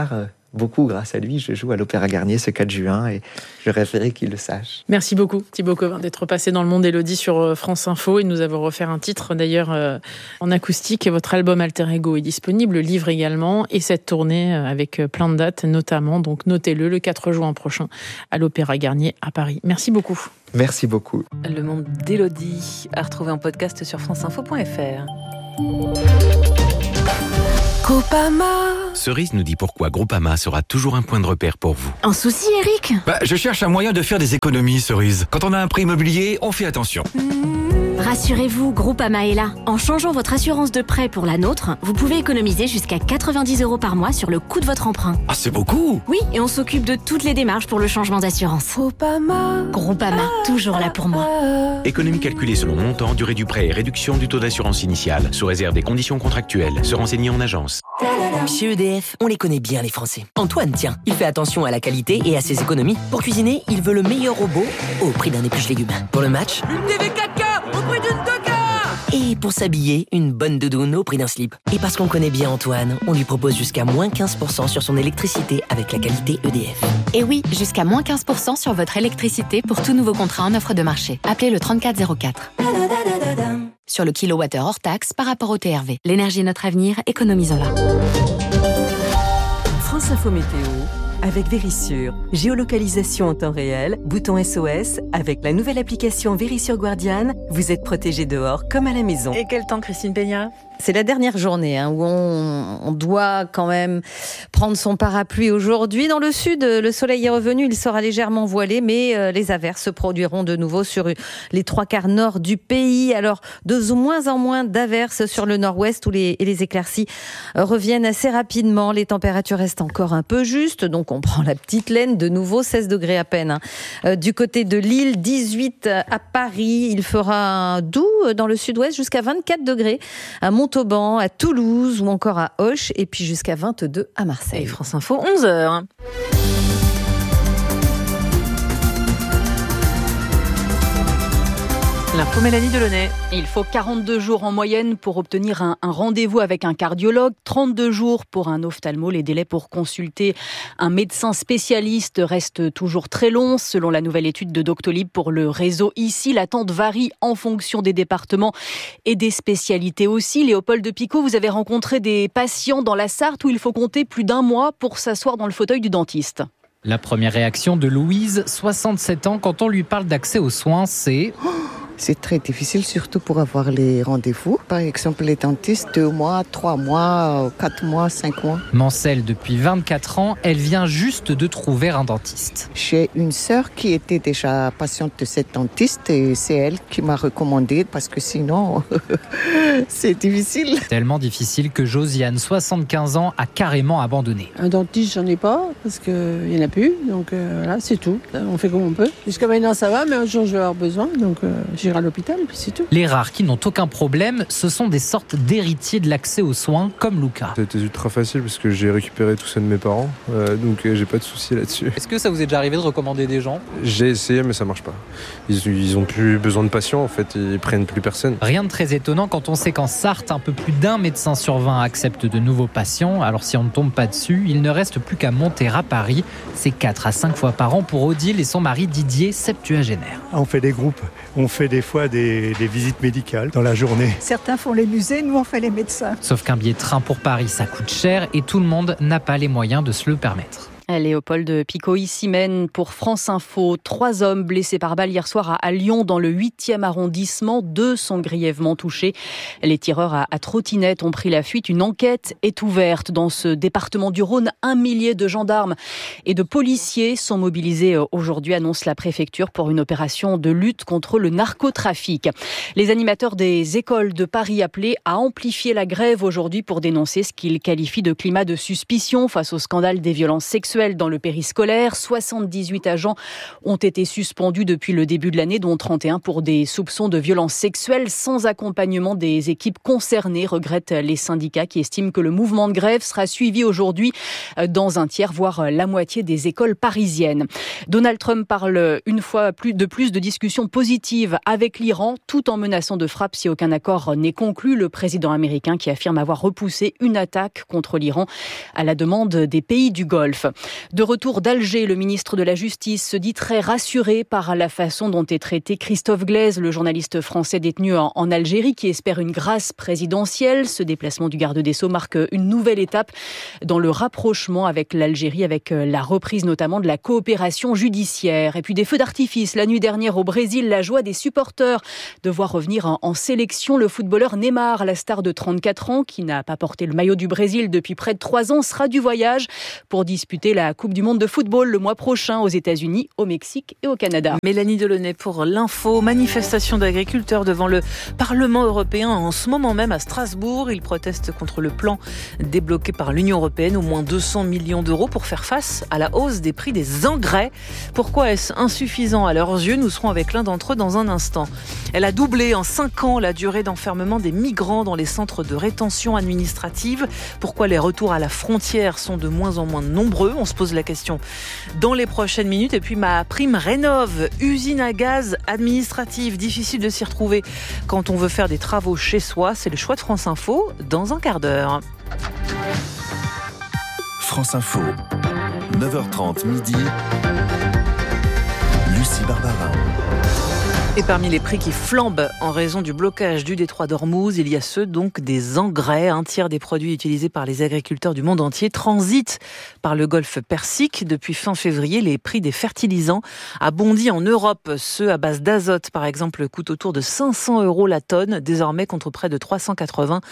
beaucoup grâce à lui. Je joue à l'Opéra Garnier ce quatre juin et je rêverais qu'il le sache. Merci beaucoup Thibaut Covin d'être passé dans le monde Élodie sur France Info et de nous avoir offert un titre d'ailleurs euh, en acoustique. Votre album Alter Ego est disponible, le livre également, et cette tournée avec plein de dates notamment, donc notez-le, le quatre juin prochain à l'Opéra Garnier à Paris. Merci beaucoup. Merci beaucoup. Le monde d'Élodie à retrouver en podcast sur franceinfo point f r. Groupama. Cerise nous dit pourquoi Groupama sera toujours un point de repère pour vous. Un souci, Eric ? Bah, je cherche un moyen de faire des économies, Cerise. Quand on a un prêt immobilier, on fait attention. Rassurez-vous, Groupama est là. En changeant votre assurance de prêt pour la nôtre, vous pouvez économiser jusqu'à quatre-vingt-dix euros par mois sur le coût de votre emprunt. Ah, c'est beaucoup ! Oui, et on s'occupe de toutes les démarches pour le changement d'assurance. Groupama. Groupama, toujours là pour moi. Économie calculée selon montant, durée du prêt et réduction du taux d'assurance initiale, sous réserve des conditions contractuelles. Se renseigner en agence. Chez E D F, on les connaît bien les Français. Antoine, tiens, il fait attention à la qualité et à ses économies. Pour cuisiner, il veut le meilleur robot au prix d'un épluche-légumes. Pour le match, une T V quatre K au prix d'une deux K. Et pour s'habiller, une bonne doudoune au prix d'un slip. Et parce qu'on connaît bien Antoine, on lui propose jusqu'à moins quinze pour cent sur son électricité avec la qualité E D F. Et oui, jusqu'à moins quinze pour cent sur votre électricité pour tout nouveau contrat en offre de marché. Appelez le trente-quatre zéro quatre. Sur le kilowattheure hors taxe par rapport au T R V. L'énergie est notre avenir, économisons-la. France Info Météo avec Vérissure. Géolocalisation en temps réel, bouton S O S. Avec la nouvelle application Vérissure Guardian, vous êtes protégé dehors comme à la maison. Et quel temps, Christine Peña ? C'est la dernière journée hein, où on, on doit quand même prendre son parapluie aujourd'hui. Dans le sud, le soleil est revenu, il sera légèrement voilé, mais euh, les averses se produiront de nouveau sur les trois quarts nord du pays. Alors, de moins en moins d'averses sur le nord-ouest où les, et les éclaircies euh, reviennent assez rapidement. Les températures restent encore un peu justes, donc on prend la petite laine. De nouveau, seize degrés à peine. Hein. Euh, du côté de Lille, dix-huit à Paris. Il fera doux dans le sud-ouest jusqu'à vingt-quatre degrés à Mont Montauban, à Toulouse ou encore à Auch et puis jusqu'à vingt-deux à Marseille. Et France Info, onze heures. L'info Mélanie Delaunay. Il faut quarante-deux jours en moyenne pour obtenir un, un rendez-vous avec un cardiologue, trente-deux jours pour un ophtalmo. Les délais pour consulter un médecin spécialiste restent toujours très longs. Selon la nouvelle étude de Doctolib pour le réseau ici, l'attente varie en fonction des départements et des spécialités aussi. Léopold de Picot, vous avez rencontré des patients dans la Sarthe où il faut compter plus d'un mois pour s'asseoir dans le fauteuil du dentiste. La première réaction de Louise, soixante-sept ans, quand on lui parle d'accès aux soins, c'est... C'est très difficile, surtout pour avoir les rendez-vous. Par exemple, les dentistes, deux mois, trois mois, quatre mois, cinq mois. Mancel, depuis vingt-quatre ans, elle vient juste de trouver un dentiste. J'ai une sœur qui était déjà patiente de cette dentiste et c'est elle qui m'a recommandé parce que sinon, c'est difficile. Tellement difficile que Josiane, soixante-quinze ans, a carrément abandonné. Un dentiste, j'en ai pas parce qu'il n'y en a plus. Donc euh, voilà, c'est tout. On fait comme on peut. Jusqu'à maintenant, ça va, mais un jour, je vais avoir besoin. Donc euh, j'ai à l'hôpital, puis c'est tout. Les rares qui n'ont aucun problème, ce sont des sortes d'héritiers de l'accès aux soins, comme Luca. C'était ultra facile parce que j'ai récupéré tout ça de mes parents, euh, donc euh, j'ai pas de soucis là-dessus. Est-ce que ça vous est déjà arrivé de recommander des gens ? J'ai essayé, mais ça marche pas. Ils, ils ont plus besoin de patients, en fait, ils prennent plus personne. Rien de très étonnant quand on sait qu'en Sarthe, un peu plus d'un médecin sur vingt accepte de nouveaux patients. Alors si on ne tombe pas dessus, il ne reste plus qu'à monter à Paris. C'est quatre à cinq fois par an pour Odile et son mari Didier, septuagénaire. On fait des groupes, on fait des fois des, des visites médicales dans la journée. Certains font les musées, nous on fait les médecins. Sauf qu'un billet de train pour Paris, ça coûte cher et tout le monde n'a pas les moyens de se le permettre. Léopold de Picot ici mène pour France Info. Trois hommes blessés par balle hier soir à Lyon dans le huitième arrondissement. Deux sont grièvement touchés. Les tireurs à, à trottinette ont pris la fuite. Une enquête est ouverte dans ce département du Rhône. Un millier de gendarmes et de policiers sont mobilisés aujourd'hui, annonce la préfecture, pour une opération de lutte contre le narcotrafic. Les animateurs des écoles de Paris appelés à amplifier la grève aujourd'hui pour dénoncer ce qu'ils qualifient de climat de suspicion face au scandale des violences sexuelles sexuelles dans le périscolaire. soixante-dix-huit agents ont été suspendus depuis le début de l'année, dont trente et un pour des soupçons de violences sexuelles sans accompagnement des équipes concernées, regrettent les syndicats qui estiment que le mouvement de grève sera suivi aujourd'hui dans un tiers, voire la moitié des écoles parisiennes. Donald Trump parle une fois plus de plus de discussions positives avec l'Iran, tout en menaçant de frappe si aucun accord n'est conclu. Le président américain qui affirme avoir repoussé une attaque contre l'Iran à la demande des pays du Golfe. De retour d'Alger, le ministre de la Justice se dit très rassuré par la façon dont est traité Christophe Glaise, le journaliste français détenu en, en Algérie, qui espère une grâce présidentielle. Ce déplacement du garde des Sceaux marque une nouvelle étape dans le rapprochement avec l'Algérie, avec la reprise notamment de la coopération judiciaire. Et puis des feux d'artifice la nuit dernière au Brésil, la joie des supporters de voir revenir en, en sélection le footballeur Neymar, la star de trente-quatre ans, qui n'a pas porté le maillot du Brésil depuis près de trois ans, sera du voyage pour disputer la Coupe du Monde de football le mois prochain aux États-Unis, au Mexique et au Canada. Mélanie Delaunay pour l'info. Manifestation d'agriculteurs devant le Parlement européen en ce moment même à Strasbourg. Ils protestent contre le plan débloqué par l'Union européenne, au moins deux cents millions d'euros pour faire face à la hausse des prix des engrais. Pourquoi est-ce insuffisant à leurs yeux? Nous serons avec l'un d'entre eux dans un instant. Elle a doublé en cinq ans la durée d'enfermement des migrants dans les centres de rétention administrative. Pourquoi les retours à la frontière sont de moins en moins nombreux? On se pose la question dans les prochaines minutes. Et puis ma prime rénove, usine à gaz administrative, difficile de s'y retrouver quand on veut faire des travaux chez soi. C'est le choix de France Info dans un quart d'heure. France Info, neuf heures trente midi, Lucie Barbara. Et parmi les prix qui flambent en raison du blocage du détroit d'Ormuz, il y a ceux donc des engrais. Un tiers des produits utilisés par les agriculteurs du monde entier transitent par le golfe Persique. Depuis fin février, les prix des fertilisants a bondi en Europe. Ceux à base d'azote, par exemple, coûtent autour de cinq cents euros la tonne, désormais contre près de trois cent quatre-vingts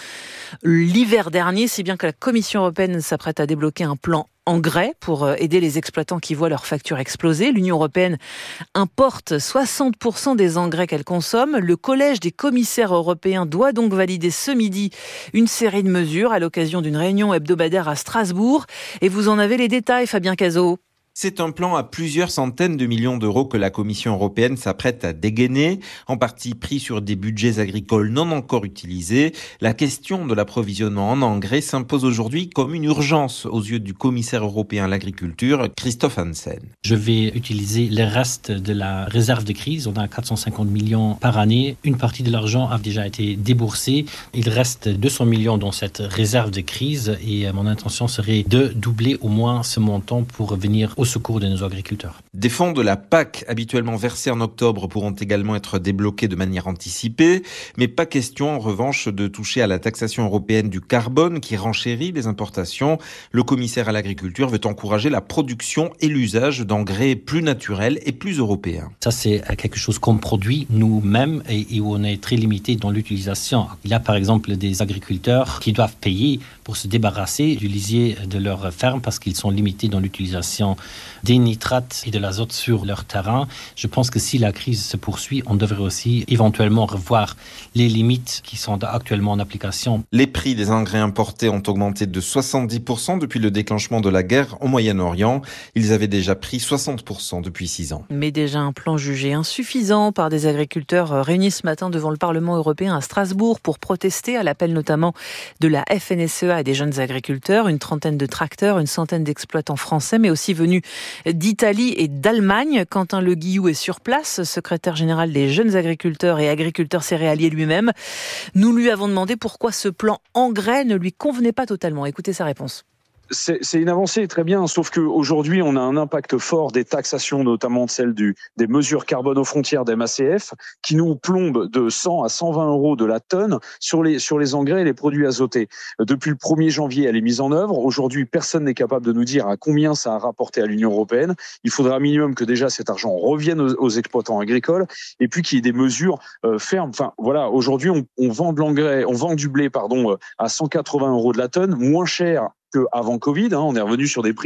l'hiver dernier, si bien que la Commission européenne s'apprête à débloquer un plan engrais pour aider les exploitants qui voient leurs factures exploser. L'Union européenne importe soixante pour cent des engrais qu'elle consomme. Le collège des commissaires européens doit donc valider ce midi une série de mesures à l'occasion d'une réunion hebdomadaire à Strasbourg. Et vous en avez les détails, Fabien Cazot. C'est un plan à plusieurs centaines de millions d'euros que la Commission européenne s'apprête à dégainer, en partie pris sur des budgets agricoles non encore utilisés. La question de l'approvisionnement en engrais s'impose aujourd'hui comme une urgence aux yeux du commissaire européen à l'agriculture, Christophe Hansen. Je vais utiliser les restes de la réserve de crise. On a quatre cent cinquante millions par année. Une partie de l'argent a déjà été déboursée. Il reste deux cents millions dans cette réserve de crise et mon intention serait de doubler au moins ce montant pour venir au secours de nos agriculteurs. Des fonds de la P A C habituellement versés en octobre pourront également être débloqués de manière anticipée, mais pas question en revanche de toucher à la taxation européenne du carbone qui renchérit les importations. Le commissaire à l'agriculture veut encourager la production et l'usage d'engrais plus naturels et plus européens. Ça, c'est quelque chose qu'on produit nous-mêmes et, et où on est très limité dans l'utilisation. Il y a par exemple des agriculteurs qui doivent payer pour se débarrasser du lisier de leur ferme parce qu'ils sont limités dans l'utilisation des nitrates et de l'azote sur leur terrain. Je pense que si la crise se poursuit, on devrait aussi éventuellement revoir les limites qui sont actuellement en application. Les prix des engrais importés ont augmenté de soixante-dix pour cent depuis le déclenchement de la guerre au Moyen-Orient. Ils avaient déjà pris soixante pour cent depuis six ans. Mais déjà un plan jugé insuffisant par des agriculteurs réunis ce matin devant le Parlement européen à Strasbourg pour protester à l'appel notamment de la F N S E A et des jeunes agriculteurs. Une trentaine de tracteurs, une centaine d'exploitants français, mais aussi venus d'Italie et d'Allemagne. Quentin Le Guillou est sur place, secrétaire général des jeunes agriculteurs et agriculteurs céréaliers lui-même. Nous lui avons demandé pourquoi ce plan engrais ne lui convenait pas totalement. Écoutez sa réponse. C'est, c'est une avancée très bien, sauf qu'aujourd'hui, on a un impact fort des taxations, notamment celle du, des mesures carbone aux frontières d'M A C F, qui nous plombent de cent à cent vingt euros de la tonne sur les, sur les engrais et les produits azotés. Depuis le premier janvier, elle est mise en œuvre. Aujourd'hui, personne n'est capable de nous dire à combien ça a rapporté à l'Union européenne. Il faudra un minimum que déjà cet argent revienne aux, aux exploitants agricoles et puis qu'il y ait des mesures euh, fermes. Enfin, voilà, aujourd'hui, on, on vend de l'engrais, on vend du blé, pardon, à cent quatre-vingts euros de la tonne, moins cher qu'avant Covid, hein, on est revenu sur des prix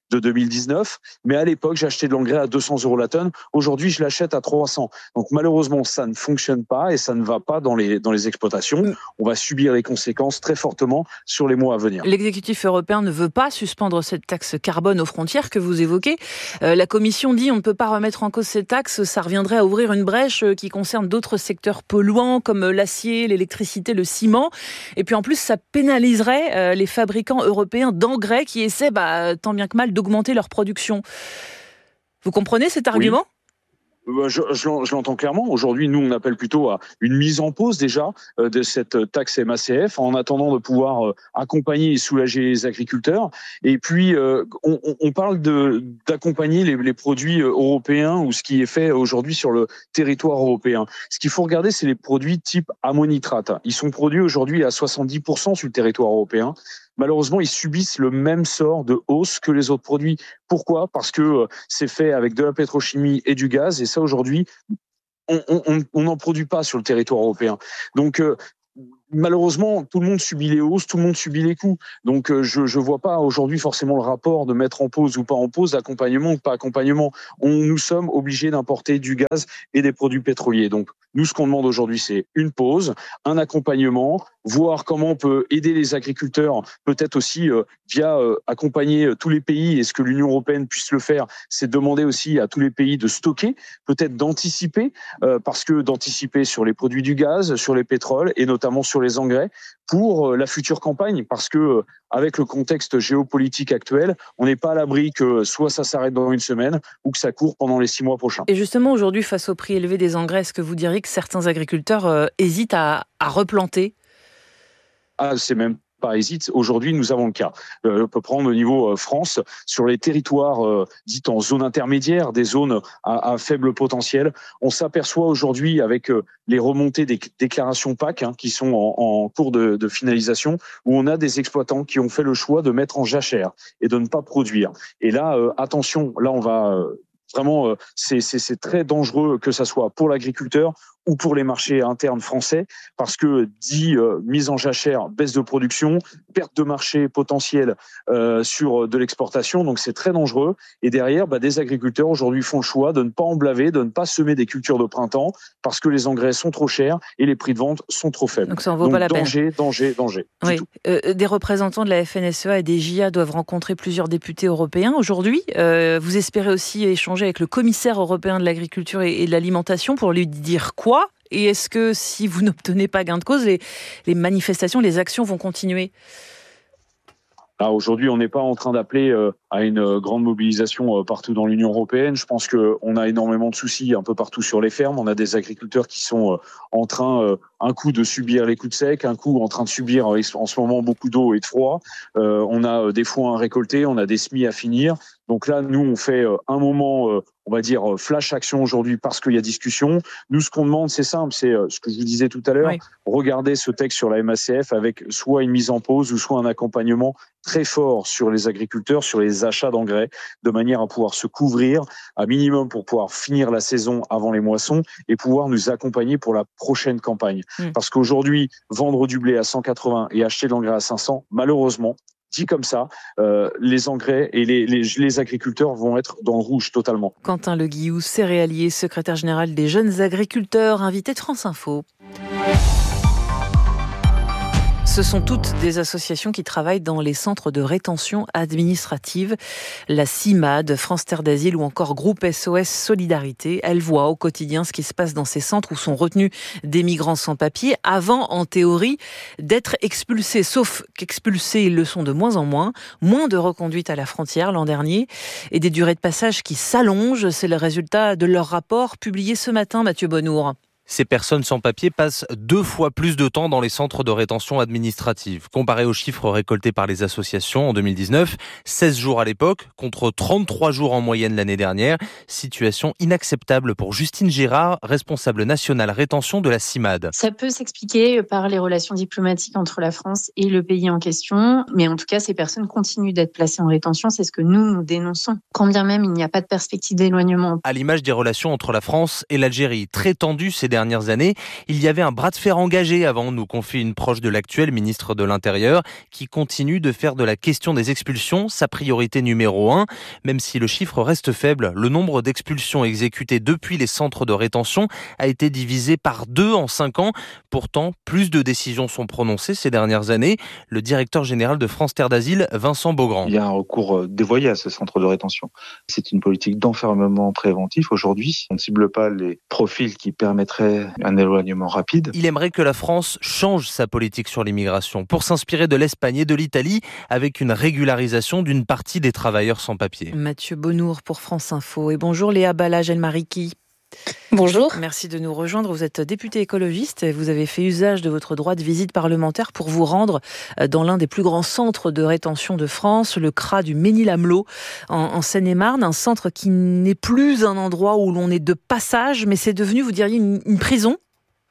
de deux mille dix-neuf. Mais à l'époque, j'achetais de l'engrais à deux cents euros la tonne. Aujourd'hui, je l'achète à trois cents. Donc malheureusement, ça ne fonctionne pas et ça ne va pas dans les, dans les exploitations. On va subir les conséquences très fortement sur les mois à venir. L'exécutif européen ne veut pas suspendre cette taxe carbone aux frontières que vous évoquez. Euh, la Commission dit on ne peut pas remettre en cause cette taxe, ça reviendrait à ouvrir une brèche qui concerne d'autres secteurs polluants comme l'acier, l'électricité, le ciment. Et puis en plus, ça pénaliserait euh, les fabricants européens d'engrais qui essaient bah, tant bien que mal d'augmenter leur production. Vous comprenez cet argument ? Oui. Je, je, je l'entends clairement. Aujourd'hui, nous, on appelle plutôt à une mise en pause déjà euh, de cette taxe M A C F en attendant de pouvoir euh, accompagner et soulager les agriculteurs. Et puis, euh, on, on parle de, d'accompagner les, les produits européens ou ce qui est fait aujourd'hui sur le territoire européen. Ce qu'il faut regarder, c'est les produits type ammonitrate. Ils sont produits aujourd'hui à soixante-dix pour cent sur le territoire européen. Malheureusement, ils subissent le même sort de hausse que les autres produits. Pourquoi ? Parce que c'est fait avec de la pétrochimie et du gaz, et ça, aujourd'hui, on n'en produit pas sur le territoire européen. Donc, euh, malheureusement, tout le monde subit les hausses, tout le monde subit les coûts. Donc, euh, je ne vois pas aujourd'hui forcément le rapport de mettre en pause ou pas en pause, accompagnement ou pas accompagnement. On, nous sommes obligés d'importer du gaz et des produits pétroliers. Donc, nous, ce qu'on demande aujourd'hui, c'est une pause, un accompagnement, voir comment on peut aider les agriculteurs, peut-être aussi euh, via euh, accompagner euh, tous les pays, et ce que l'Union européenne puisse le faire, c'est demander aussi à tous les pays de stocker, peut-être d'anticiper, euh, parce que d'anticiper sur les produits du gaz, sur les pétroles et notamment sur les engrais pour euh, la future campagne, parce que euh, avec le contexte géopolitique actuel, on n'est pas à l'abri que soit ça s'arrête dans une semaine ou que ça court pendant les six mois prochains. Et justement, aujourd'hui, face au prix élevé des engrais, est-ce que vous diriez que certains agriculteurs euh, hésitent à, à replanter ? Ah, c'est même pas hésite. Aujourd'hui, nous avons le cas. Euh, on peut prendre au niveau euh, France, sur les territoires euh, dits en zone intermédiaire, des zones à, à faible potentiel, on s'aperçoit aujourd'hui avec euh, les remontées des déclarations P A C hein, qui sont en, en cours de, de finalisation, où on a des exploitants qui ont fait le choix de mettre en jachère et de ne pas produire. Et là, euh, attention, là on va... Euh, Vraiment, c'est, c'est, c'est très dangereux que ça soit pour l'agriculteur ou pour les marchés internes français, parce que dit euh, mise en jachère, baisse de production, perte de marché potentiel euh, sur de l'exportation, donc c'est très dangereux. Et derrière, bah, des agriculteurs aujourd'hui font le choix de ne pas emblaver, de ne pas semer des cultures de printemps, parce que les engrais sont trop chers et les prix de vente sont trop faibles. Donc ça en vaut donc, pas la danger, peine. Danger, danger, danger. Oui. Euh, des représentants de la F N S E A et des J A doivent rencontrer plusieurs députés européens aujourd'hui. Euh, vous espérez aussi échanger avec le commissaire européen de l'agriculture et de l'alimentation pour lui dire quoi ? Et est-ce que si vous n'obtenez pas gain de cause, les, les manifestations, les actions vont continuer ? Là, aujourd'hui, on n'est pas en train d'appeler euh, à une euh, grande mobilisation euh, partout dans l'Union européenne. Je pense qu'on a énormément de soucis un peu partout sur les fermes. On a des agriculteurs qui sont euh, en train, euh, un coup, de subir les coups de sec, un coup en train de subir euh, en ce moment beaucoup d'eau et de froid. Euh, on a euh, des foins à récolter, on a des semis à finir. Donc là, nous, on fait euh, un moment, euh, on va dire, flash action aujourd'hui parce qu'il y a discussion. Nous, ce qu'on demande, c'est simple, c'est euh, ce que je vous disais tout à l'heure, oui. Regardez ce texte sur la M A C F avec soit une mise en pause ou soit un accompagnement très fort sur les agriculteurs, sur les achats d'engrais, de manière à pouvoir se couvrir à minimum pour pouvoir finir la saison avant les moissons et pouvoir nous accompagner pour la prochaine campagne. Mmh. Parce qu'aujourd'hui, vendre du blé à cent quatre-vingts et acheter de l'engrais à cinq cents, malheureusement, dit comme ça, euh, les engrais et les, les, les agriculteurs vont être dans le rouge totalement. Quentin Le Guillou, céréalier, secrétaire général des jeunes agriculteurs, invité de France Info. Ce sont toutes des associations qui travaillent dans les centres de rétention administrative, la CIMAD, France Terre d'Asile ou encore Groupe S O S Solidarité. Elles voient au quotidien ce qui se passe dans ces centres où sont retenus des migrants sans papier avant, en théorie, d'être expulsés. Sauf qu'expulsés, ils le sont de moins en moins. Moins de reconduites à la frontière l'an dernier et des durées de passage qui s'allongent. C'est le résultat de leur rapport publié ce matin, Mathieu Bonnour. Ces personnes sans papier passent deux fois plus de temps dans les centres de rétention administrative. Comparé aux chiffres récoltés par les associations en deux mille dix-neuf, seize jours à l'époque, contre trente-trois jours en moyenne l'année dernière. Situation inacceptable pour Justine Girard, responsable nationale rétention de la CIMAD. Ça peut s'expliquer par les relations diplomatiques entre la France et le pays en question, mais en tout cas, ces personnes continuent d'être placées en rétention, c'est ce que nous, nous dénonçons. Quand bien même il n'y a pas de perspective d'éloignement. À l'image des relations entre la France et l'Algérie, très tendues ces dernières dernières années. Il y avait un bras de fer engagé avant, nous confie une proche de l'actuel ministre de l'Intérieur, qui continue de faire de la question des expulsions sa priorité numéro un. Même si le chiffre reste faible, le nombre d'expulsions exécutées depuis les centres de rétention a été divisé par deux en cinq ans. Pourtant, plus de décisions sont prononcées ces dernières années. Le directeur général de France Terre d'Asile, Vincent Beaugrand. Il y a un recours dévoyé à ces centres de rétention. C'est une politique d'enfermement préventif. Aujourd'hui, on ne cible pas les profils qui permettraient un éloignement rapide. Il aimerait que la France change sa politique sur l'immigration pour s'inspirer de l'Espagne et de l'Italie avec une régularisation d'une partie des travailleurs sans papier. Mathieu Bonnour pour France Info. Et bonjour Léa Balage-Elmariki. Bonjour. Merci de nous rejoindre. Vous êtes députée écologiste et vous avez fait usage de votre droit de visite parlementaire pour vous rendre dans l'un des plus grands centres de rétention de France, le C R A du Mesnil-Amelot en, en Seine-et-Marne, un centre qui n'est plus un endroit où l'on est de passage, mais c'est devenu, vous diriez, une, une prison ?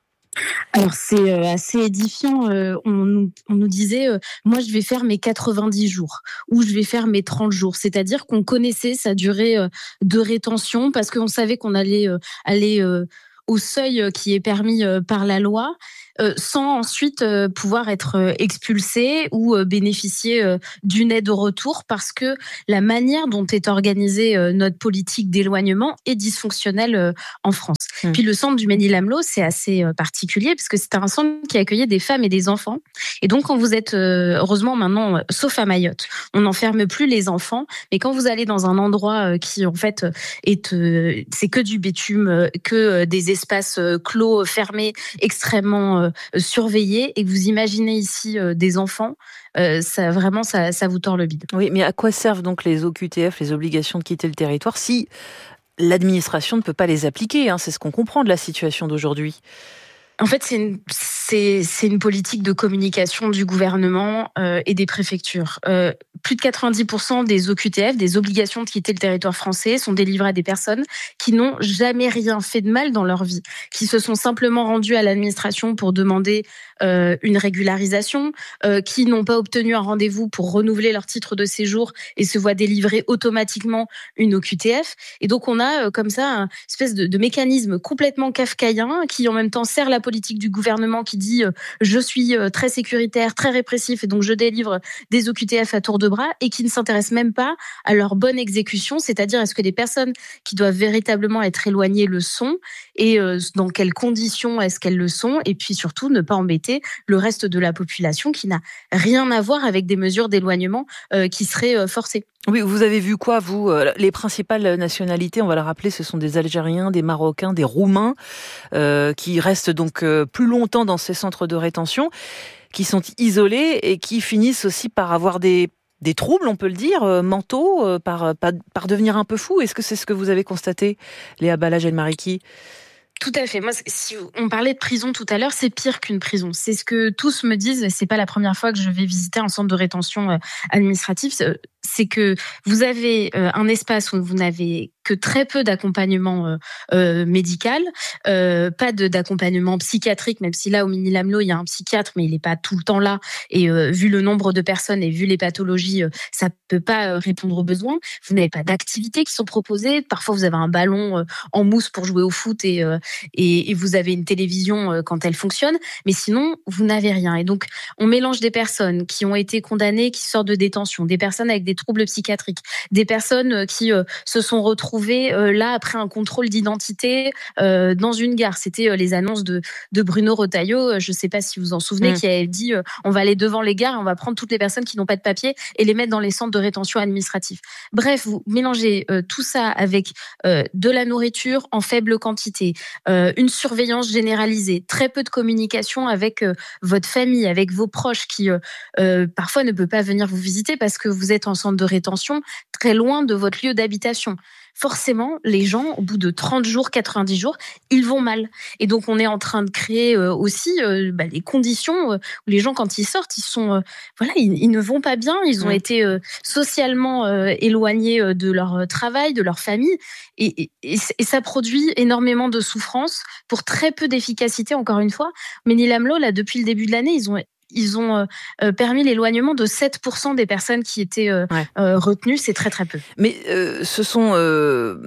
Alors c'est assez édifiant, euh, on, nous, on nous disait euh, moi je vais faire mes quatre-vingt-dix jours ou je vais faire mes trente jours, c'est-à-dire qu'on connaissait sa durée euh, de rétention parce qu'on savait qu'on allait euh, aller euh, au seuil qui est permis euh, par la loi. Euh, sans ensuite euh, pouvoir être euh, expulsé ou euh, bénéficier euh, d'une aide au retour parce que la manière dont est organisée euh, notre politique d'éloignement est dysfonctionnelle euh, en France. Mmh. Puis le centre du Mesnil-Amelot, c'est assez euh, particulier parce que c'est un centre qui accueillait des femmes et des enfants. Et donc quand vous êtes, euh, heureusement maintenant, euh, sauf à Mayotte, on n'enferme plus les enfants, mais quand vous allez dans un endroit euh, qui en fait est, euh, c'est que du bitume, euh, que euh, des espaces euh, clos, fermés, extrêmement euh, surveillés, et que vous imaginez ici euh, des enfants, euh, ça vraiment ça, ça vous tord le bide. Oui, mais à quoi servent donc les O Q T F, les obligations de quitter le territoire, si l'administration ne peut pas les appliquer, hein, c'est ce qu'on comprend de la situation d'aujourd'hui. En fait, c'est une, c'est, c'est une politique de communication du gouvernement euh, et des préfectures. Euh, plus de quatre-vingt-dix pour cent des O Q T F, des obligations de quitter le territoire français, sont délivrées à des personnes qui n'ont jamais rien fait de mal dans leur vie, qui se sont simplement rendues à l'administration pour demander euh, une régularisation, euh, qui n'ont pas obtenu un rendez-vous pour renouveler leur titre de séjour et se voient délivrer automatiquement une O Q T F. Et donc, on a euh, comme ça une espèce de, de mécanisme complètement kafkaïen qui, en même temps, sert la politique du gouvernement qui dit euh, je suis euh, très sécuritaire, très répressif et donc je délivre des O Q T F à tour de bras, et qui ne s'intéresse même pas à leur bonne exécution, c'est-à-dire est-ce que les personnes qui doivent véritablement être éloignées le sont et euh, dans quelles conditions est-ce qu'elles le sont, et puis surtout ne pas embêter le reste de la population qui n'a rien à voir avec des mesures d'éloignement euh, qui seraient euh, forcées. Oui, vous avez vu quoi, vous ? Les principales nationalités, on va le rappeler, ce sont des Algériens, des Marocains, des Roumains, euh, qui restent donc euh, plus longtemps dans ces centres de rétention, qui sont isolés et qui finissent aussi par avoir des, des troubles, on peut le dire, euh, mentaux, euh, par, par, par devenir un peu fous. Est-ce que c'est ce que vous avez constaté, Léa Balage-Elmariki ? Tout à fait. Moi, si on parlait de prison tout à l'heure, c'est pire qu'une prison. C'est ce que tous me disent. Et c'est pas la première fois que je vais visiter un centre de rétention administratif. C'est que vous avez un espace où vous n'avez que très peu d'accompagnement euh, euh, médical, euh, pas de, d'accompagnement psychiatrique, même si là, au Mesnil-Amelot, il y a un psychiatre, mais il n'est pas tout le temps là. Et euh, vu le nombre de personnes et vu les pathologies, euh, ça ne peut pas euh, répondre aux besoins. Vous n'avez pas d'activités qui sont proposées. Parfois, vous avez un ballon euh, en mousse pour jouer au foot et, euh, et, et vous avez une télévision euh, quand elle fonctionne. Mais sinon, vous n'avez rien. Et donc, on mélange des personnes qui ont été condamnées, qui sortent de détention, des personnes avec des troubles psychiatriques, des personnes qui euh, se sont retrouvées Euh, là après un contrôle d'identité euh, dans une gare. C'était euh, les annonces de, de Bruno Retailleau, euh, je ne sais pas si vous en souvenez, mmh. qui avait dit euh, on va aller devant les gares et on va prendre toutes les personnes qui n'ont pas de papier et les mettre dans les centres de rétention administratifs. Bref, vous mélangez euh, tout ça avec euh, de la nourriture en faible quantité, euh, une surveillance généralisée, très peu de communication avec euh, votre famille, avec vos proches qui euh, euh, parfois ne peuvent pas venir vous visiter parce que vous êtes en centre de rétention très loin de votre lieu d'habitation. Forcément, les gens, au bout de trente jours, quatre-vingt-dix jours, ils vont mal. Et donc, on est en train de créer euh, aussi euh, bah, les conditions euh, où les gens, quand ils sortent, ils sont, euh, voilà, ils, ils ne vont pas bien. Ils ont ouais. été euh, socialement euh, éloignés euh, de leur travail, de leur famille. Et, et, et ça produit énormément de souffrance pour très peu d'efficacité, encore une fois. Mesnil-Amelot, là, depuis le début de l'année, ils ont Ils ont euh, permis l'éloignement de sept pour cent des personnes qui étaient euh, ouais. euh, retenues. C'est très, très peu. Mais euh, ce sont... Euh...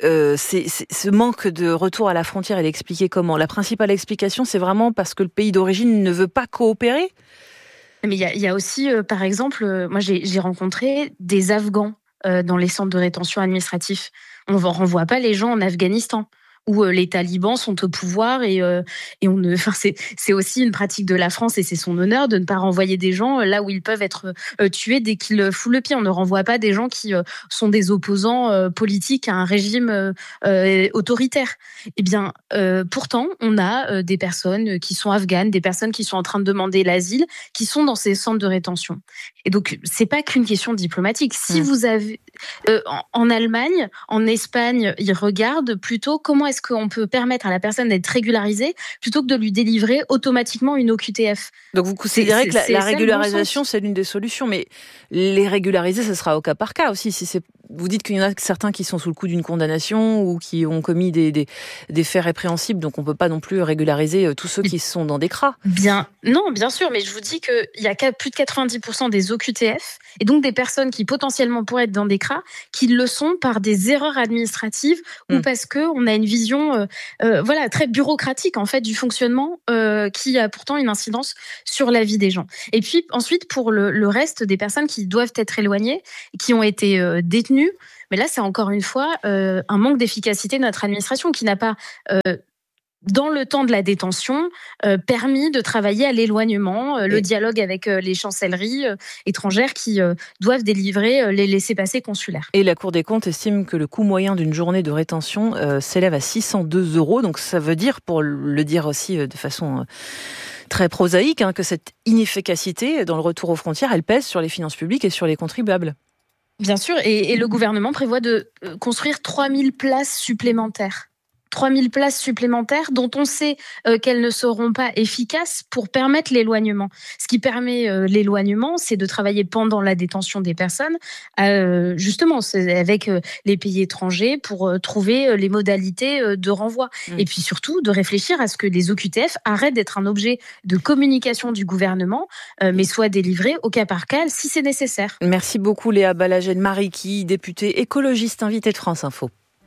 euh, c'est, c'est, ce manque de retour à la frontière, il est expliqué comment ? La principale explication, c'est vraiment parce que le pays d'origine ne veut pas coopérer ? Mais il y a, y a aussi, euh, par exemple, euh, moi j'ai, j'ai rencontré des Afghans euh, dans les centres de rétention administratifs. On ne renvoie pas les gens en Afghanistan, où euh, les talibans sont au pouvoir et, euh, et on ne, enfin, c'est, c'est aussi une pratique de la France et c'est son honneur de ne pas renvoyer des gens là où ils peuvent être euh, tués dès qu'ils foulent le pied. On ne renvoie pas des gens qui euh, sont des opposants euh, politiques à un régime euh, euh, autoritaire. Eh bien, euh, pourtant, on a euh, des personnes qui sont afghanes, des personnes qui sont en train de demander l'asile, qui sont dans ces centres de rétention. Et donc, c'est pas qu'une question diplomatique. Si mmh. vous avez euh, en, en Allemagne, en Espagne, ils regardent plutôt comment est-ce qu'on peut permettre à la personne d'être régularisée plutôt que de lui délivrer automatiquement une O Q T F. Donc vous considérez que la, la régularisation, c'est l'une des solutions, mais les régulariser, ce sera au cas par cas aussi. Si c'est, vous dites qu'il y en a certains qui sont sous le coup d'une condamnation ou qui ont commis des, des, des faits répréhensibles, donc on ne peut pas non plus régulariser tous ceux qui sont dans des C R A. Bien, non, bien sûr, mais je vous dis qu'il y a plus de quatre-vingt-dix pour cent des O Q T F, et donc des personnes qui potentiellement pourraient être dans des C R A, qui le sont par des erreurs administratives mmh. ou parce qu'on a une vision Euh, euh, voilà, très bureaucratique en fait du fonctionnement euh, qui a pourtant une incidence sur la vie des gens. Et puis ensuite pour le, le reste des personnes qui doivent être éloignées, qui ont été euh, détenues, mais là c'est encore une fois euh, un manque d'efficacité de notre administration qui n'a pas euh, dans le temps de la détention, euh, permis de travailler à l'éloignement, euh, le dialogue avec euh, les chancelleries euh, étrangères qui euh, doivent délivrer euh, les laissez-passer consulaires. Et la Cour des comptes estime que le coût moyen d'une journée de rétention euh, s'élève à six cent deux euros. Donc ça veut dire, pour le dire aussi euh, de façon euh, très prosaïque, hein, que cette inefficacité dans le retour aux frontières, elle pèse sur les finances publiques et sur les contribuables. Bien sûr, et, et le gouvernement prévoit de euh, construire trois mille places supplémentaires. trois mille places supplémentaires dont on sait euh, qu'elles ne seront pas efficaces pour permettre l'éloignement. Ce qui permet euh, l'éloignement, c'est de travailler pendant la détention des personnes, euh, justement c'est avec euh, les pays étrangers pour euh, trouver euh, les modalités euh, de renvoi. Mmh. Et puis surtout de réfléchir à ce que les O Q T F arrêtent d'être un objet de communication du gouvernement, euh, mais soient délivrés au cas par cas si c'est nécessaire. Merci beaucoup Léa Balagène-Mariqui, députée écologiste invitée de France Info.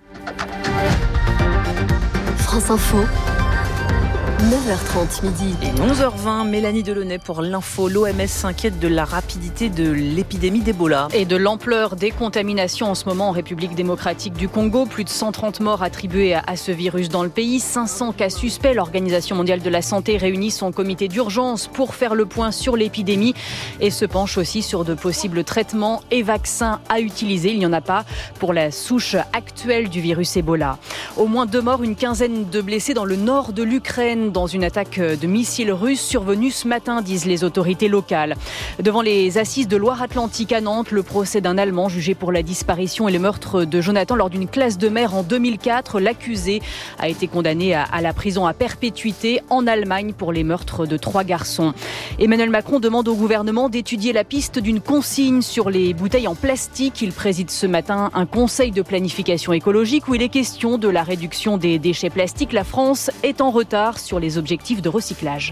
France Info, neuf heures trente midi. Et onze heures vingt, Mélanie Delaunay pour l'info. L'O M S s'inquiète de la rapidité de l'épidémie d'Ebola. Et de l'ampleur des contaminations en ce moment en République démocratique du Congo. Plus de cent trente morts attribués à ce virus dans le pays. cinq cents cas suspects. L'Organisation mondiale de la santé réunit son comité d'urgence pour faire le point sur l'épidémie et se penche aussi sur de possibles traitements et vaccins à utiliser. Il n'y en a pas pour la souche actuelle du virus Ebola. Au moins deux morts, une quinzaine de blessés dans le nord de l'Ukraine dans une attaque de missiles russes survenue ce matin, disent les autorités locales. Devant les assises de Loire-Atlantique à Nantes, le procès d'un Allemand jugé pour la disparition et le meurtre de Jonathan lors d'une classe de mer en deux mille quatre. L'accusé a été condamné à, à la prison à perpétuité en Allemagne pour les meurtres de trois garçons. Emmanuel Macron demande au gouvernement d'étudier la piste d'une consigne sur les bouteilles en plastique. Il préside ce matin un conseil de planification écologique où il est question de la réduction des déchets plastiques. La France est en retard sur les objectifs de recyclage.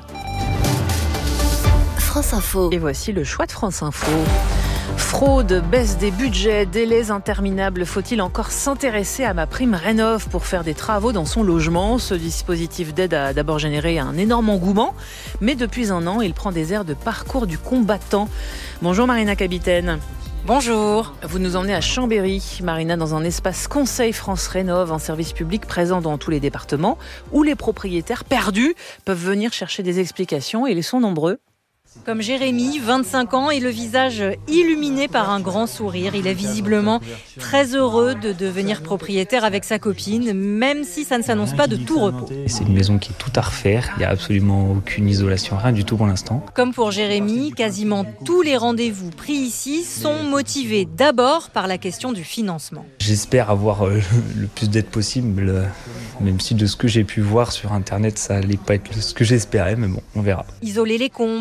France Info. Et voici le choix de France Info. Fraude, baisse des budgets, délais interminables. Faut-il encore s'intéresser à ma prime Rénov' pour faire des travaux dans son logement ? Ce dispositif d'aide a d'abord généré un énorme engouement, mais depuis un an, il prend des airs de parcours du combattant. Bonjour Marina Capitaine. Bonjour. Vous nous emmenez à Chambéry, Marina, dans un espace Conseil France Rénov', un service public présent dans tous les départements, où les propriétaires perdus peuvent venir chercher des explications, et ils sont nombreux. Comme Jérémy, vingt-cinq ans, et le visage illuminé par un grand sourire. Il est visiblement très heureux de devenir propriétaire avec sa copine, même si ça ne s'annonce pas de tout repos. C'est une maison qui est tout à refaire, il n'y a absolument aucune isolation, rien du tout pour l'instant. Comme pour Jérémy, quasiment tous les rendez-vous pris ici sont motivés d'abord par la question du financement. J'espère avoir le plus d'aide possible, même si de ce que j'ai pu voir sur internet, ça n'allait pas être ce que j'espérais, mais bon, on verra. Isoler les combles, changer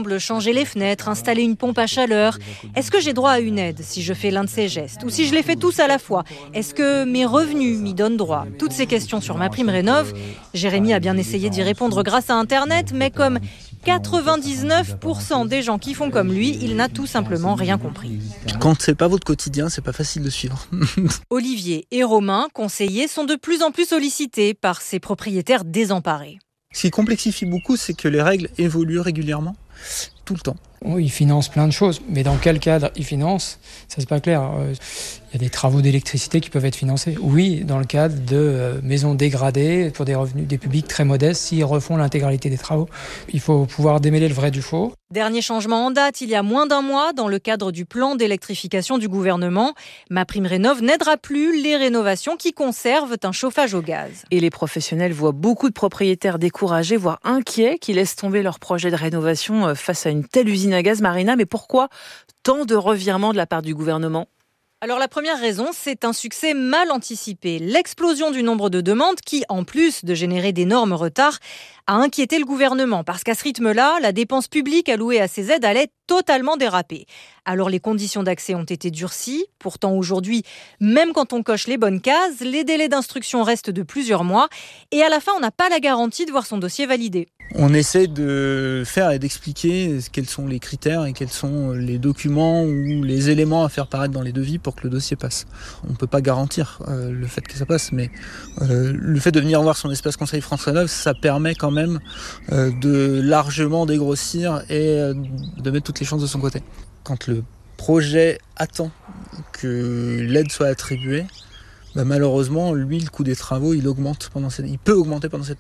changer les fenêtres, installer une pompe à chaleur. Est-ce que j'ai droit à une aide si je fais l'un de ces gestes? Ou si je les fais tous à la fois? Est-ce que mes revenus m'y donnent droit? Toutes ces questions sur MaPrimeRénov', Jérémy a bien essayé d'y répondre grâce à Internet, mais comme quatre-vingt-dix-neuf pour cent des gens qui font comme lui, il n'a tout simplement rien compris. Quand c'est pas votre quotidien, c'est pas facile de suivre. Olivier et Romain, conseillers, sont de plus en plus sollicités par ces propriétaires désemparés. Ce qui complexifie beaucoup, c'est que les règles évoluent régulièrement, tout le temps. Oui, ils financent plein de choses, mais dans quel cadre ils financent, ça c'est pas clair. Il y a des travaux d'électricité qui peuvent être financés. Oui, dans le cadre de maisons dégradées pour des revenus des publics très modestes, s'ils refont l'intégralité des travaux. Il faut pouvoir démêler le vrai du faux. Dernier changement en date, il y a moins d'un mois, dans le cadre du plan d'électrification du gouvernement, MaPrimeRénov' n'aidera plus les rénovations qui conservent un chauffage au gaz. Et les professionnels voient beaucoup de propriétaires découragés, voire inquiets, qui laissent tomber leur projet de rénovation face à une telle usine à gaz. Marina, mais pourquoi tant de revirements de la part du gouvernement ? Alors la première raison, c'est un succès mal anticipé. L'explosion du nombre de demandes qui, en plus de générer d'énormes retards, a inquiété le gouvernement. Parce qu'à ce rythme-là, la dépense publique allouée à ces aides allait totalement déraper. Alors les conditions d'accès ont été durcies. Pourtant aujourd'hui, même quand on coche les bonnes cases, les délais d'instruction restent de plusieurs mois. Et à la fin, on n'a pas la garantie de voir son dossier validé. On essaie de faire et d'expliquer quels sont les critères et quels sont les documents ou les éléments à faire paraître dans les devis pour que le dossier passe. On ne peut pas garantir euh, le fait que ça passe, mais euh, le fait de venir voir son espace conseil France Rénov', ça permet quand même euh, de largement dégrossir et euh, de mettre toutes les chances de son côté. Quand le projet attend que l'aide soit attribuée, bah malheureusement, lui, le coût des travaux, il augmente pendant cette... il peut augmenter pendant cette période.